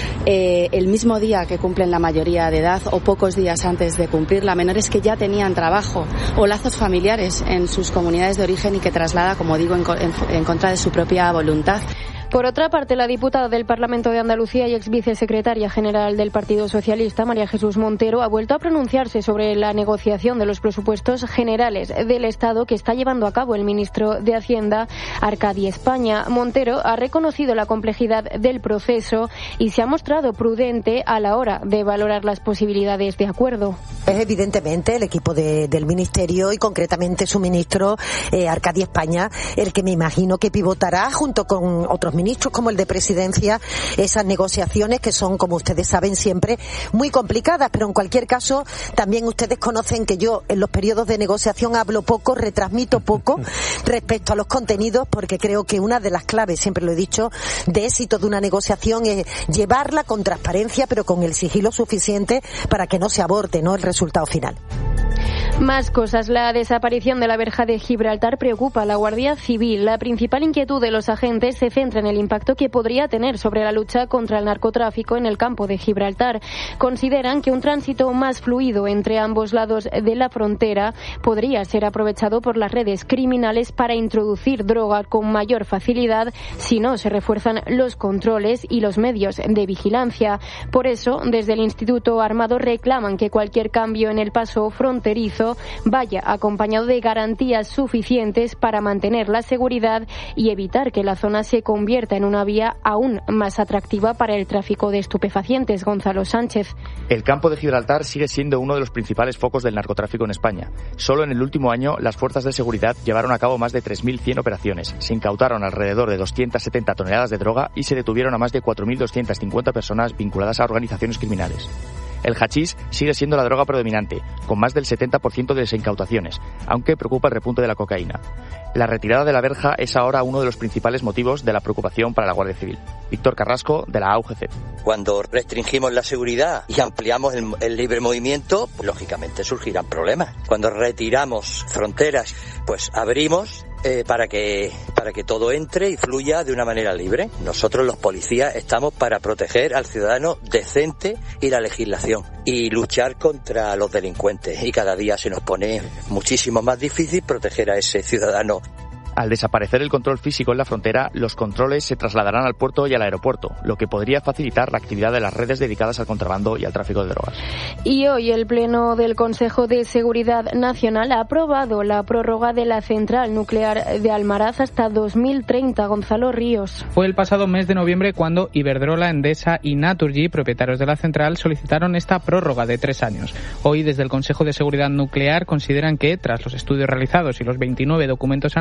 Eh, el mismo día que cumplen la mayoría de edad o pocos días antes de cumplirla, menores que ya tenían trabajo o lazos familiares en sus comunidades de origen y que traslada, como digo, en, en, en contra de su propia voluntad. Por otra parte, la diputada del Parlamento de Andalucía y ex vicesecretaria general del Partido Socialista, María Jesús Montero, ha vuelto a pronunciarse sobre la negociación de los presupuestos generales del Estado que está llevando a cabo el ministro de Hacienda, Arcadi España. Montero ha reconocido la complejidad del proceso y se ha mostrado prudente a la hora de valorar las posibilidades de acuerdo. Es evidentemente el equipo de, del Ministerio y concretamente su ministro, eh, Arcadi España, el que me imagino que pivotará junto con otros ministros como el de Presidencia esas negociaciones que son, como ustedes saben, siempre muy complicadas, pero en cualquier caso también ustedes conocen que yo en los periodos de negociación hablo poco, retransmito poco respecto a los contenidos, porque creo que una de las claves, siempre lo he dicho, de éxito de una negociación es llevarla con transparencia pero con el sigilo suficiente para que no se aborte, ¿no?, el resultado final. Más cosas. La desaparición de la verja de Gibraltar preocupa a la Guardia Civil. La principal inquietud de los agentes se centra en el impacto que podría tener sobre la lucha contra el narcotráfico en el campo de Gibraltar. Consideran que un tránsito más fluido entre ambos lados de la frontera podría ser aprovechado por las redes criminales para introducir droga con mayor facilidad si no se refuerzan los controles y los medios de vigilancia. Por eso, desde el Instituto Armado reclaman que cualquier cambio en el paso fronterizo vaya acompañado de garantías suficientes para mantener la seguridad y evitar que la zona se convierta en una vía aún más atractiva para el tráfico de estupefacientes. Gonzalo Sánchez. El campo de Gibraltar sigue siendo uno de los principales focos del narcotráfico en España. Solo en el último año, las fuerzas de seguridad llevaron a cabo más de tres mil cien operaciones. Se incautaron alrededor de doscientas setenta toneladas de droga y se detuvieron a más de cuatro mil doscientas cincuenta personas vinculadas a organizaciones criminales. El hachís sigue siendo la droga predominante, con más del setenta por ciento de las incautaciones, aunque preocupa el repunte de la cocaína. La retirada de la verja es ahora uno de los principales motivos de la preocupación para la Guardia Civil. Víctor Carrasco, de la A U G C. Cuando restringimos la seguridad y ampliamos el, el libre movimiento, pues, lógicamente surgirán problemas. Cuando retiramos fronteras, pues abrimos eh, para que para que todo entre y fluya de una manera libre. Nosotros los policías estamos para proteger al ciudadano decente y la legislación y luchar contra los delincuentes, y cada día se nos pone muchísimo más difícil proteger a ese ciudadano. Al desaparecer el control físico en la frontera, los controles se trasladarán al puerto y al aeropuerto, lo que podría facilitar la actividad de las redes dedicadas al contrabando y al tráfico de drogas. Y hoy el Pleno del Consejo de Seguridad Nacional ha aprobado la prórroga de la central nuclear de Almaraz hasta dos mil treinta. Gonzalo Ríos. Fue el pasado mes de noviembre cuando Iberdrola, Endesa y Naturgy, propietarios de la central, solicitaron esta prórroga de tres años. Hoy, desde el Consejo de Seguridad Nuclear, consideran que, tras los estudios realizados y los veintinueve documentos analizados,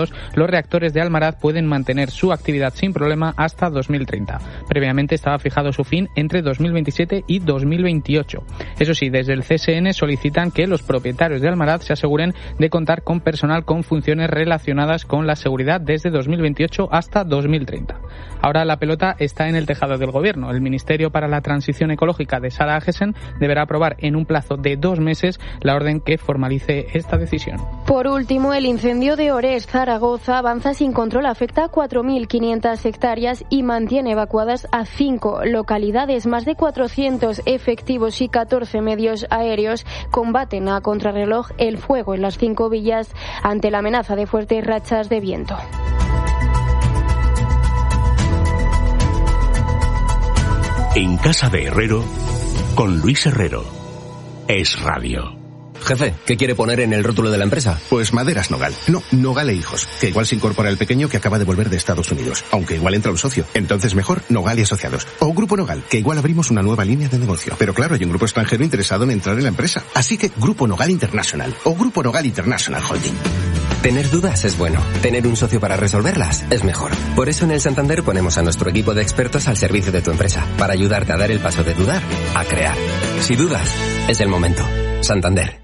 afectados, los reactores de Almaraz pueden mantener su actividad sin problema hasta dos mil treinta. Previamente estaba fijado su fin entre dos mil veintisiete y dos mil veintiocho. Eso sí, desde el C S N solicitan que los propietarios de Almaraz se aseguren de contar con personal con funciones relacionadas con la seguridad desde dos mil veintiocho hasta dos mil treinta. Ahora la pelota está en el tejado del Gobierno. El Ministerio para la Transición Ecológica de Sara Agesen deberá aprobar en un plazo de dos meses la orden que formalice esta decisión. Por último, el incendio de Orés, Zaragoza, avanza sin control, afecta a cuatro mil quinientas hectáreas y mantiene evacuadas a cinco localidades. Más de cuatrocientos efectivos y catorce medios aéreos combaten a contrarreloj el fuego en las cinco villas ante la amenaza de fuertes rachas de viento. En casa de Herrero, con Luis Herrero. Es Radio. Jefe, ¿qué quiere poner en el rótulo de la empresa? Pues Maderas Nogal. No, Nogal e Hijos, que igual se incorpora el pequeño que acaba de volver de Estados Unidos, aunque igual entra un socio. Entonces mejor Nogal y Asociados. O Grupo Nogal, que igual abrimos una nueva línea de negocio. Pero claro, hay un grupo extranjero interesado en entrar en la empresa. Así que Grupo Nogal International o Grupo Nogal International Holding. Tener dudas es bueno. Tener un socio para resolverlas es mejor. Por eso en el Santander ponemos a nuestro equipo de expertos al servicio de tu empresa, para ayudarte a dar el paso de dudar a crear. Si dudas, es el momento. Santander.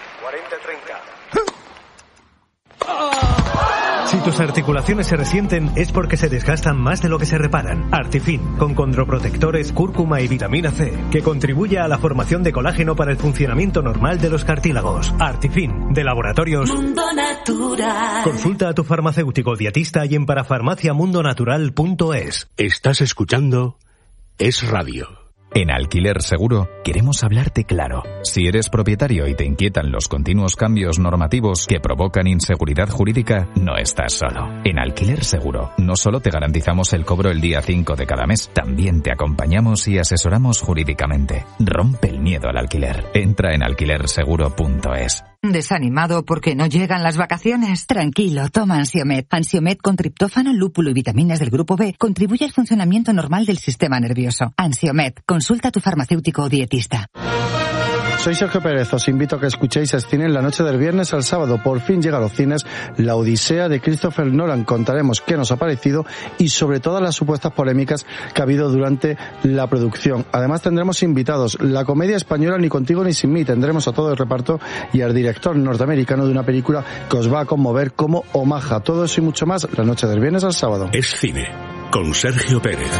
Si tus articulaciones se resienten es porque se desgastan más de lo que se reparan. Artifin, con condroprotectores, cúrcuma y vitamina C, que contribuye a la formación de colágeno para el funcionamiento normal de los cartílagos. Artifin, de Laboratorios Mundo Natural. Consulta a tu farmacéutico dietista y en parafarmacia mundo natural punto es. Estás escuchando Es Radio. En Alquiler Seguro queremos hablarte claro. Si eres propietario y te inquietan los continuos cambios normativos que provocan inseguridad jurídica, no estás solo. En Alquiler Seguro no solo te garantizamos el cobro el día cinco de cada mes, también te acompañamos y asesoramos jurídicamente. Rompe el miedo al alquiler. Entra en alquiler seguro punto es. ¿Desanimado porque no llegan las vacaciones? Tranquilo, toma Ansiomed. Ansiomed con triptófano, lúpulo y vitaminas del grupo B contribuye al funcionamiento normal del sistema nervioso. Ansiomed, consulta a tu farmacéutico o dietista. Soy Sergio Pérez, os invito a que escuchéis Cine en la noche del viernes al sábado. Por fin llega a los cines La Odisea de Christopher Nolan. Contaremos qué nos ha parecido y sobre todas las supuestas polémicas que ha habido durante la producción. Además tendremos invitados. La comedia española Ni contigo ni sin mí. Tendremos a todo el reparto y al director norteamericano de una película que os va a conmover como Omaha. Todo eso y mucho más la noche del viernes al sábado. Es Cine con Sergio Pérez.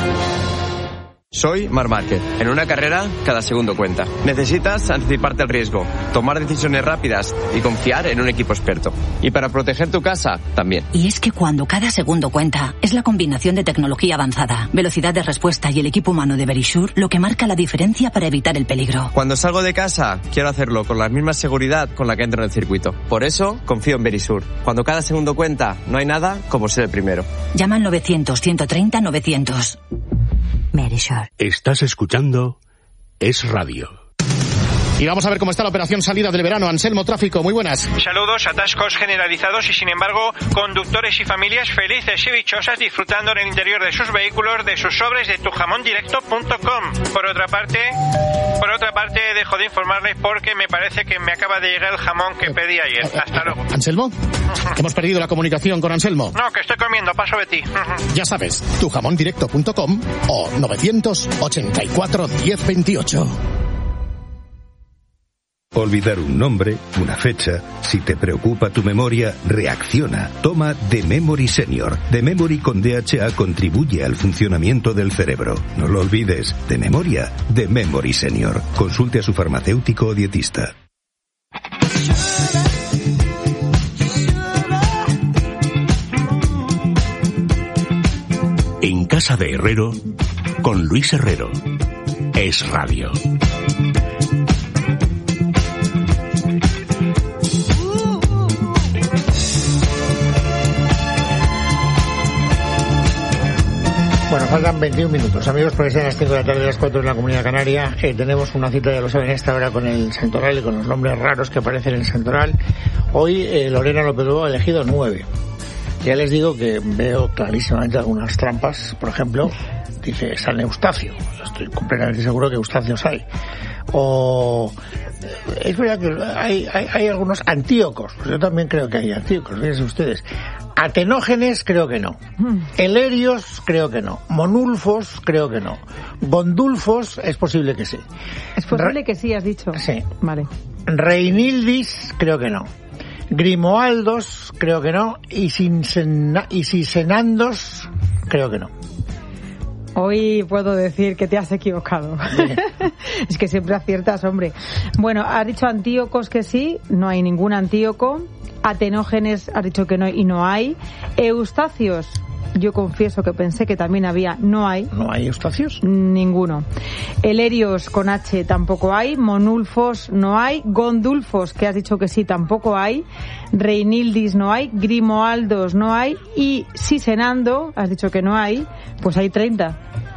Soy Marc Márquez. En una carrera, cada segundo cuenta. Necesitas anticiparte al riesgo, tomar decisiones rápidas y confiar en un equipo experto. Y para proteger tu casa, también. Y es que cuando cada segundo cuenta, es la combinación de tecnología avanzada, velocidad de respuesta y el equipo humano de Verisure lo que marca la diferencia para evitar el peligro. Cuando salgo de casa, quiero hacerlo con la misma seguridad con la que entro en el circuito. Por eso, confío en Verisure. Cuando cada segundo cuenta, no hay nada como ser el primero. Llama al novecientos, ciento treinta, novecientos. Verisure. Estás escuchando Es Radio. Y vamos a ver cómo está la operación salida del verano. Anselmo Tráfico, muy buenas. Saludos, atascos generalizados y sin embargo conductores y familias felices y dichosas disfrutando en el interior de sus vehículos de sus sobres de tu jamón directo punto com. Por otra parte, por otra parte dejo de informarles porque me parece que me acaba de llegar el jamón que pedí ayer. Hasta luego. ¿Anselmo? Hemos perdido la comunicación con Anselmo. No, que estoy comiendo, paso de ti. Ya sabes, tu jamón directo punto com o novecientos ochenta y cuatro, diez veintiocho. Olvidar un nombre, una fecha, si te preocupa tu memoria, reacciona. Toma The Memory Senior. The Memory con D H A contribuye al funcionamiento del cerebro. No lo olvides, de memoria, The Memory Senior. Consulte a su farmacéutico o dietista. En casa de Herrero, con Luis Herrero. Es Radio. Bueno, faltan veintiún minutos, amigos, porque sean las cinco de la tarde, las cuatro en la Comunidad Canaria. Eh, tenemos una cita, ya lo saben, esta hora con el Santoral y con los nombres raros que aparecen en el Santoral. Hoy eh, Lorena López Lobo ha elegido nueve. Ya les digo que veo clarísimamente algunas trampas. Por ejemplo, dice San Eustacio. Yo estoy completamente seguro que Eustacios hay. O es verdad que hay, hay, hay algunos Antíocos. Pues yo también creo que hay Antíocos, fíjense ustedes. Atenógenes, creo que no. Elerios, creo que no. Monulfos, creo que no. Gondulfos, es posible que sí. Es posible Re- que sí, has dicho. Sí. Vale. Reinildis, creo que no. Grimoaldos, creo que no. Y Sisenandos, creo que no. Hoy puedo decir que te has equivocado. Es que siempre aciertas, hombre. Bueno, has dicho Antíocos que sí, no hay ningún Antíoco. Atenógenes has dicho que no y no hay. Eustacios, yo confieso que pensé que también había, no hay. ¿No hay Eustacios? Ninguno. Elerios con H tampoco hay. Monulfos no hay. Gondulfos, que has dicho que sí, tampoco hay. Reinildis no hay. Grimoaldos no hay. Y Sisenando, has dicho que no hay, pues hay treinta.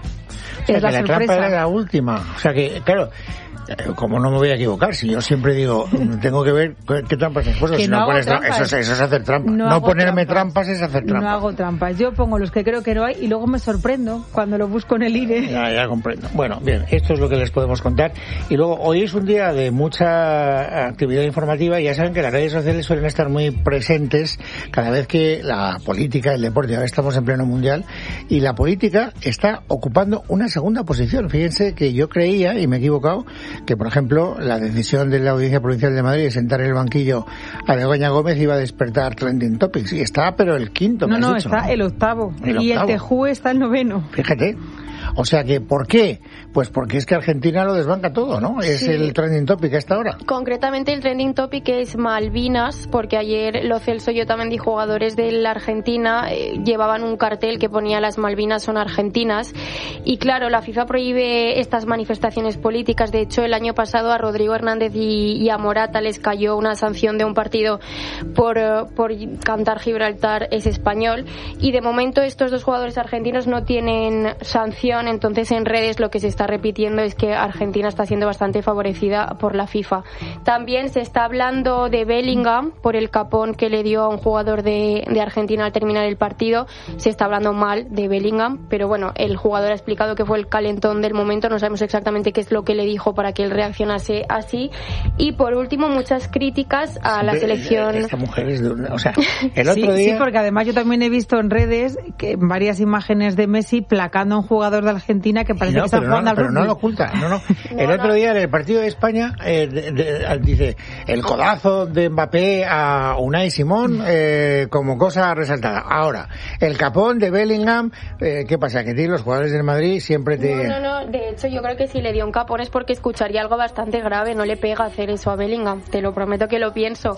O sea, es la que la sorpresa. trampa era la última. O sea que, claro, como no me voy a equivocar, si yo siempre digo, tengo que ver qué trampas has puesto, que si no no pones trampas. Eso, es, eso es hacer trampa. No, no ponerme trampas. trampas es hacer trampa. No hago trampas. Yo pongo los que creo que no hay y luego me sorprendo cuando lo busco en el I R E. Ya, ya comprendo. Bueno, bien, esto es lo que les podemos contar. Y luego, hoy es un día de mucha actividad informativa y ya saben que las redes sociales suelen estar muy presentes cada vez que la política, el deporte, ahora estamos en pleno mundial, y la política está ocupando una segunda posición. Fíjense que yo creía, y me he equivocado, que por ejemplo la decisión de la Audiencia Provincial de Madrid de sentar en el banquillo a Begoña Gómez iba a despertar trending topics, y está pero el quinto. No, me has no, dicho, está ¿no? el octavo. El y octavo. el Tejú está el noveno. Fíjate. O sea que, ¿por qué? Pues porque es que Argentina lo desbanca todo, ¿no? Es Sí. el trending topic a esta hora. Concretamente el trending topic es Malvinas, porque ayer Lo Celso y Otamendi, jugadores de la Argentina, eh, llevaban un cartel que ponía las Malvinas son argentinas. Y claro, la FIFA prohíbe estas manifestaciones políticas. De hecho, el año pasado a Rodrigo Hernández y, y a Morata les cayó una sanción de un partido por, eh, por cantar Gibraltar es español. Y de momento estos dos jugadores argentinos no tienen sanción. Entonces en redes lo que se está repitiendo es que Argentina está siendo bastante favorecida por la FIFA. También se está hablando de Bellingham por el capón que le dio a un jugador de, de Argentina al terminar el partido. Se está hablando mal de Bellingham, pero bueno, el jugador ha explicado que fue el calentón del momento. No sabemos exactamente qué es lo que le dijo para que él reaccionase así. Y por último, muchas críticas a la De- selección. Esta mujer es de una... O sea, el otro sí, día... sí, porque además yo también he visto en redes que varias imágenes de Messi placando a un jugador de Argentina que parece No, que está pero jugando no, al pero rugby. no lo oculta, no, no. El otro día en el partido de España eh, de- de- dice el codazo de Mbappé a Unai Simón eh, como cosa resaltada. Ahora, el capón de Bellingham, eh, ¿qué pasa? Que los jugadores del Madrid siempre te... No, no, no. De hecho, yo creo que si le dio un capón es porque escucharía algo bastante grave. No le pega hacer eso a Bellingham. Te lo prometo que lo pienso.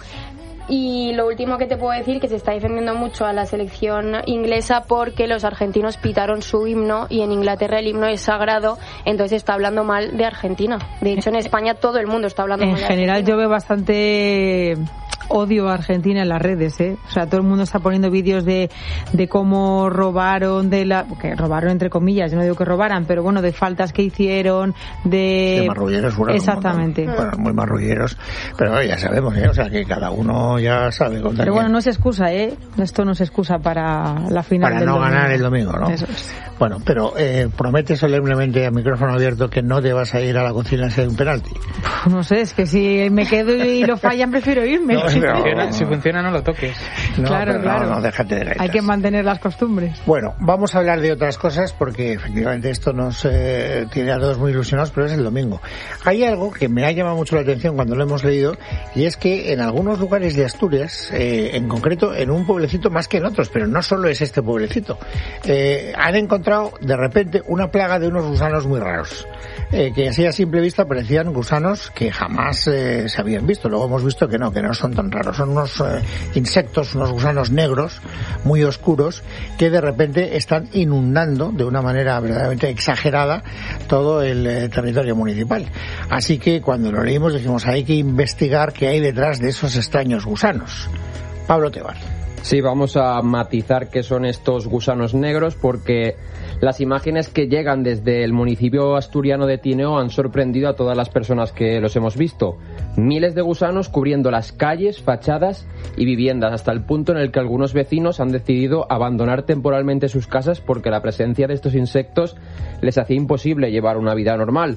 Y lo último que te puedo decir, que se está defendiendo mucho a la selección inglesa porque los argentinos pitaron su himno y en Inglaterra el himno es sagrado, entonces se está hablando mal de Argentina. De hecho, en España todo el mundo está hablando En mal de general Argentina. yo veo bastante odio a Argentina en las redes, ¿eh? O sea, todo el mundo está poniendo vídeos de, de cómo robaron, de la que robaron entre comillas, yo no digo que robaran, pero bueno, de faltas que hicieron, de... de marrulleros, fueron un Exactamente. montón. Bueno, muy marrulleros, pero ya sabemos, ¿eh? O sea, que cada uno ya sabe contar. Pero bueno, no es excusa, ¿eh? Esto no es excusa para la final para del no domingo. ganar el domingo, ¿no? Eso es. Bueno, pero eh, promete solemnemente a micrófono abierto que no te vas a ir a la cocina si hay un penalti. No sé, es que si me quedo y lo fallan prefiero irme. No, Si pero- funciona, si funciona, no lo toques. No, Claro, pero claro. No, no, déjate de gaitas. Hay que mantener las costumbres. Bueno, vamos a hablar de otras cosas porque efectivamente esto nos eh, tiene a todos muy ilusionados, pero es el domingo. Hay algo que me ha llamado mucho la atención cuando lo hemos leído y es que en algunos lugares de Asturias, eh, en concreto en un pueblecito más que en otros, pero no solo es este pueblecito, eh, han encontrado de repente una plaga de unos gusanos muy raros, eh, que así a simple vista parecían gusanos que jamás eh, se habían visto. Luego hemos visto que no, que no son tan raros, son unos eh, insectos, unos gusanos negros muy oscuros que de repente están inundando de una manera verdaderamente exagerada todo el eh, territorio municipal. Así que cuando lo leímos dijimos hay que investigar qué hay detrás de esos extraños gusanos. Pablo Tebar. Sí, vamos a matizar qué son estos gusanos negros porque las imágenes que llegan desde el municipio asturiano de Tineo han sorprendido a todas las personas que los hemos visto. Miles de gusanos cubriendo las calles, fachadas y viviendas, hasta el punto en el que algunos vecinos han decidido abandonar temporalmente sus casas porque la presencia de estos insectos les hacía imposible llevar una vida normal.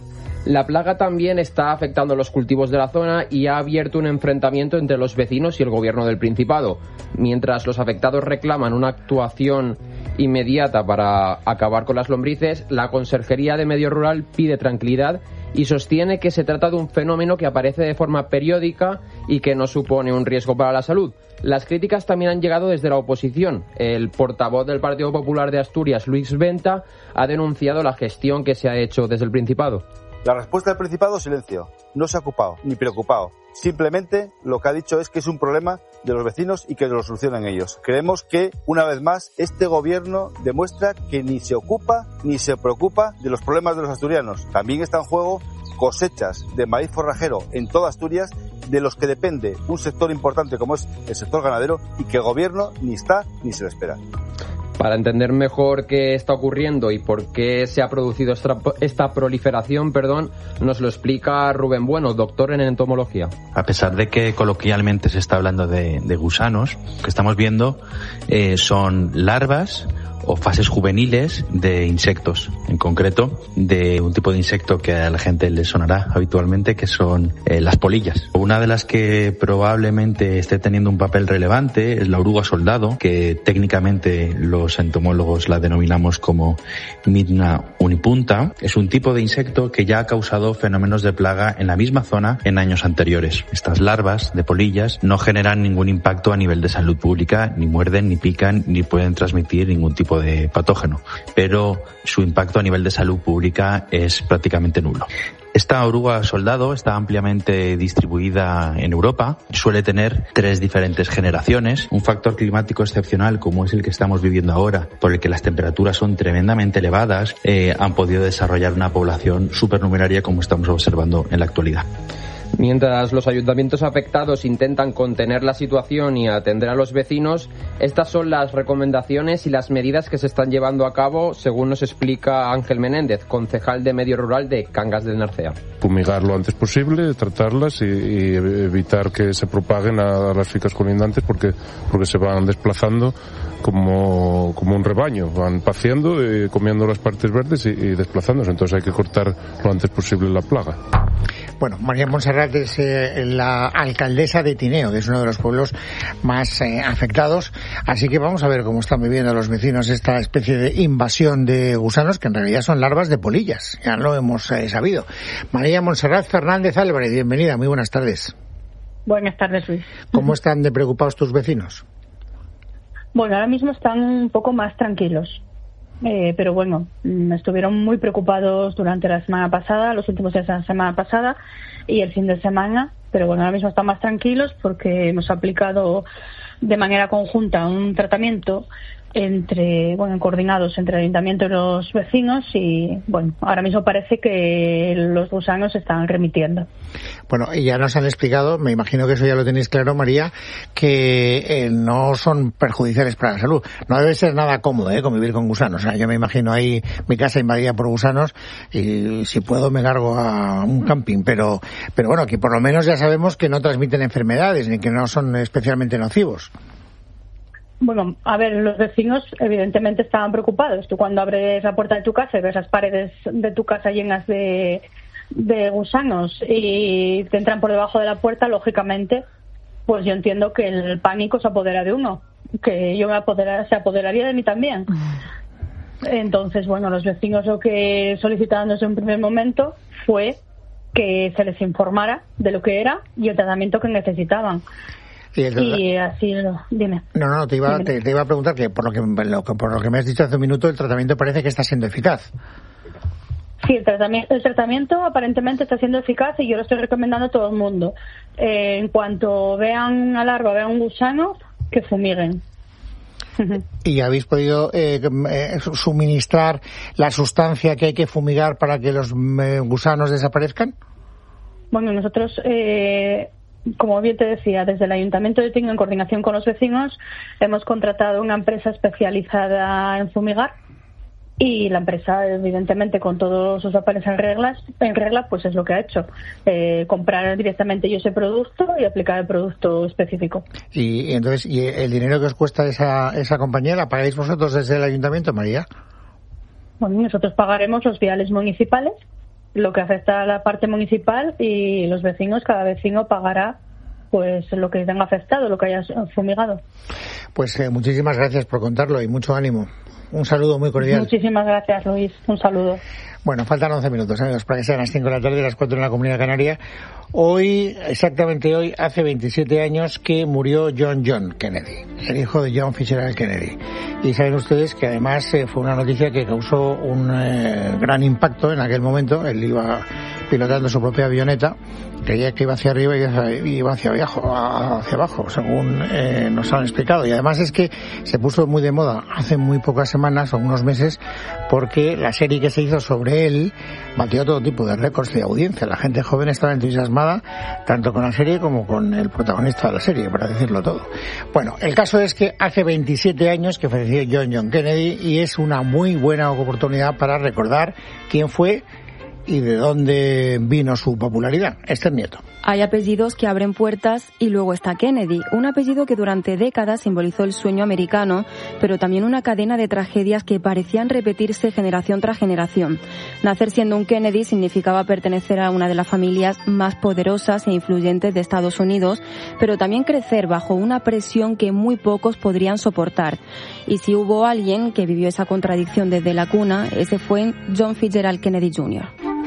La plaga también está afectando los cultivos de la zona y ha abierto un enfrentamiento entre los vecinos y el gobierno del Principado. Mientras los afectados reclaman una actuación inmediata para acabar con las lombrices, la Conserjería de Medio Rural pide tranquilidad y sostiene que se trata de un fenómeno que aparece de forma periódica y que no supone un riesgo para la salud. Las críticas también han llegado desde la oposición. El portavoz del Partido Popular de Asturias, Luis Venta, ha denunciado la gestión que se ha hecho desde el Principado. La respuesta del Principado, silencio. No se ha ocupado, ni preocupado. Simplemente lo que ha dicho es que es un problema de los vecinos y que lo solucionan ellos. Creemos que, una vez más, este gobierno demuestra que ni se ocupa ni se preocupa de los problemas de los asturianos. También está en juego cosechas de maíz forrajero en toda Asturias, de los que depende un sector importante como es el sector ganadero, y que el gobierno ni está ni se le espera. Para entender mejor qué está ocurriendo y por qué se ha producido esta, esta proliferación, perdón, nos lo explica Rubén Bueno, doctor en entomología. A pesar de que coloquialmente se está hablando de, de gusanos, lo que estamos viendo eh, son larvas o fases juveniles de insectos, en concreto de un tipo de insecto que a la gente le sonará habitualmente, que son eh, las polillas. Una de las que probablemente esté teniendo un papel relevante es la oruga soldado, que técnicamente los entomólogos la denominamos como Midna unipunta. Es un tipo de insecto que ya ha causado fenómenos de plaga en la misma zona en años anteriores. Estas larvas de polillas no generan ningún impacto a nivel de salud pública, ni muerden, ni pican, ni pueden transmitir ningún tipo de patógeno, pero su impacto a nivel de salud pública es prácticamente nulo. Esta oruga soldado está ampliamente distribuida en Europa, suele tener tres diferentes generaciones. Un factor climático excepcional como es el que estamos viviendo ahora, por el que las temperaturas son tremendamente elevadas, eh, han podido desarrollar una población supernumeraria como estamos observando en la actualidad. Mientras los ayuntamientos afectados intentan contener la situación y atender a los vecinos, estas son las recomendaciones y las medidas que se están llevando a cabo, según nos explica Ángel Menéndez, concejal de Medio Rural de Cangas del Narcea. Fumigar lo antes posible, tratarlas y, y evitar que se propaguen a, a las fincas colindantes porque, porque se van desplazando como, como un rebaño, van paciendo, eh, comiendo las partes verdes y, y desplazándose, entonces hay que cortar lo antes posible la plaga. Bueno, María Montserrat es eh, la alcaldesa de Tineo, que es uno de los pueblos más eh, afectados, así que vamos a ver cómo están viviendo los vecinos esta especie de invasión de gusanos, que en realidad son larvas de polillas, ya lo hemos eh, sabido. María Montserrat Fernández Álvarez, bienvenida, muy buenas tardes. Buenas tardes, Luis. ¿Cómo están de preocupados tus vecinos? Bueno, ahora mismo están un poco más tranquilos. Eh, pero bueno, estuvieron muy preocupados durante la semana pasada, los últimos días de la semana pasada y el fin de semana, pero bueno, ahora mismo están más tranquilos porque hemos aplicado de manera conjunta un tratamiento entre, bueno, coordinados entre el ayuntamiento y los vecinos y bueno, ahora mismo parece que los gusanos se están remitiendo. Bueno, y ya nos han explicado, me imagino que eso ya lo tenéis claro, María, que eh, no son perjudiciales para la salud. No debe ser nada cómodo, ¿eh?, convivir con gusanos. O sea, yo me imagino ahí mi casa invadida por gusanos y si puedo me largo a un camping, pero, pero bueno, que por lo menos ya sabemos que no transmiten enfermedades ni que no son especialmente nocivos. Bueno, a ver, los vecinos evidentemente estaban preocupados. Tú cuando abres la puerta de tu casa y ves las paredes de tu casa llenas de, de gusanos y te entran por debajo de la puerta, lógicamente, pues yo entiendo que el pánico se apodera de uno, que yo me apodera, se apoderaría de mí también. Entonces, bueno, los vecinos lo que solicitaron desde un primer momento fue que se les informara de lo que era y el tratamiento que necesitaban. Y, el... y así, dime. No, no, te iba, te, te iba a preguntar que por lo que, lo que por lo que me has dicho hace un minuto, el tratamiento parece que está siendo eficaz. Sí, el tratamiento, el tratamiento aparentemente está siendo eficaz y yo lo estoy recomendando a todo el mundo. Eh, en cuanto vean una larva, vean un gusano, que fumiguen. ¿Y habéis podido eh, eh, suministrar la sustancia que hay que fumigar para que los eh, gusanos desaparezcan? Bueno, nosotros... Eh, Como bien te decía, desde el Ayuntamiento de Tineo, en coordinación con los vecinos, hemos contratado una empresa especializada en fumigar y la empresa, evidentemente, con todos sus papeles en reglas, en regla, pues es lo que ha hecho. Eh, comprar directamente yo ese producto y aplicar el producto específico. Y, y entonces, ¿y el dinero que os cuesta esa, esa compañía la pagáis vosotros desde el Ayuntamiento, María? Bueno, nosotros pagaremos los viales municipales, lo que afecta a la parte municipal, y los vecinos, cada vecino pagará pues lo que tenga afectado, lo que haya fumigado. Pues eh, muchísimas gracias por contarlo y mucho ánimo. Un saludo muy cordial. Muchísimas gracias, Luis. Un saludo. Bueno, faltan once minutos, amigos, para que sean las cinco de la tarde, las cuatro en la Comunidad Canaria. Hoy, exactamente hoy, hace veintisiete años que murió John John Kennedy, el hijo de John Fitzgerald Kennedy. Y saben ustedes que además eh, fue una noticia que causó un eh, gran impacto en aquel momento. Él iba pilotando su propia avioneta, creía que iba hacia arriba y iba hacia abajo, hacia abajo, según eh, nos han explicado. Y además es que se puso muy de moda hace muy pocas semanas o unos meses, porque la serie que se hizo sobre él batió todo tipo de récords de audiencia. La gente joven estaba entusiasmada tanto con la serie como con el protagonista de la serie, para decirlo todo. Bueno, el caso es que hace veintisiete años que falleció John John Kennedy, y es una muy buena oportunidad para recordar quién fue y de dónde vino su popularidad. Esther Nieto. Hay apellidos que abren puertas y luego está Kennedy, un apellido que durante décadas simbolizó el sueño americano, pero también una cadena de tragedias que parecían repetirse generación tras generación. Nacer siendo un Kennedy significaba pertenecer a una de las familias más poderosas e influyentes de Estados Unidos, pero también crecer bajo una presión que muy pocos podrían soportar. Y si hubo alguien que vivió esa contradicción desde la cuna, ese fue John Fitzgerald Kennedy junior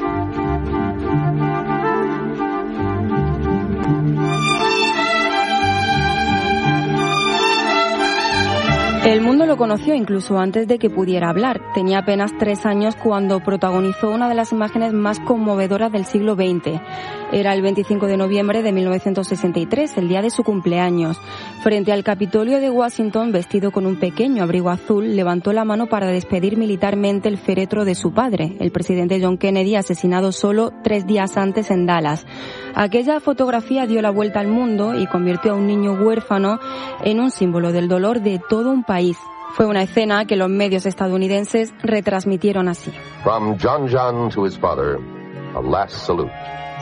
El mundo lo conoció incluso antes de que pudiera hablar. Tenía apenas tres años cuando protagonizó una de las imágenes más conmovedoras del siglo veinte. Era el veinticinco de noviembre de mil novecientos sesenta y tres, el día de su cumpleaños. Frente al Capitolio de Washington, vestido con un pequeño abrigo azul, levantó la mano para despedir militarmente el féretro de su padre, el presidente John Kennedy, asesinado solo tres días antes en Dallas. Aquella fotografía dio la vuelta al mundo y convirtió a un niño huérfano en un símbolo del dolor de todo un país. Fue una escena que los medios estadounidenses retransmitieron así. From John John to his father, a last salute.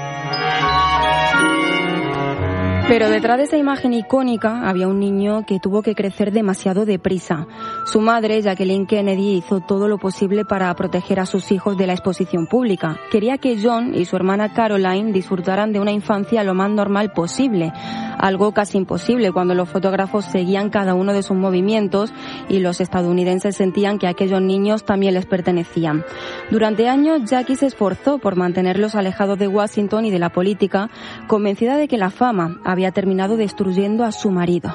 Pero detrás de esa imagen icónica había un niño que tuvo que crecer demasiado deprisa. Su madre, Jacqueline Kennedy, hizo todo lo posible para proteger a sus hijos de la exposición pública. Quería que John y su hermana Caroline disfrutaran de una infancia lo más normal posible, algo casi imposible cuando los fotógrafos seguían cada uno de sus movimientos y los estadounidenses sentían que aquellos niños también les pertenecían. Durante años, Jackie se esforzó por mantenerlos alejados de Washington y de la política, convencida de que la fama había terminado destruyendo a su marido.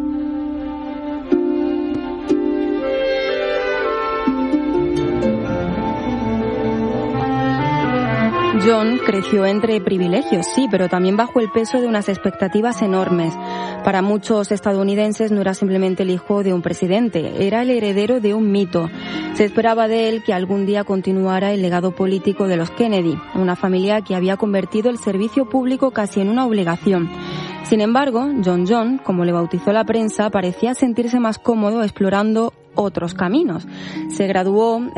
John creció entre privilegios, sí, pero también bajo el peso de unas expectativas enormes. Para muchos estadounidenses no era simplemente el hijo de un presidente, era el heredero de un mito. Se esperaba de él que algún día continuara el legado político de los Kennedy, una familia que había convertido el servicio público casi en una obligación. Sin embargo, John John, como le bautizó la prensa, parecía sentirse más cómodo explorando otros caminos. Se graduó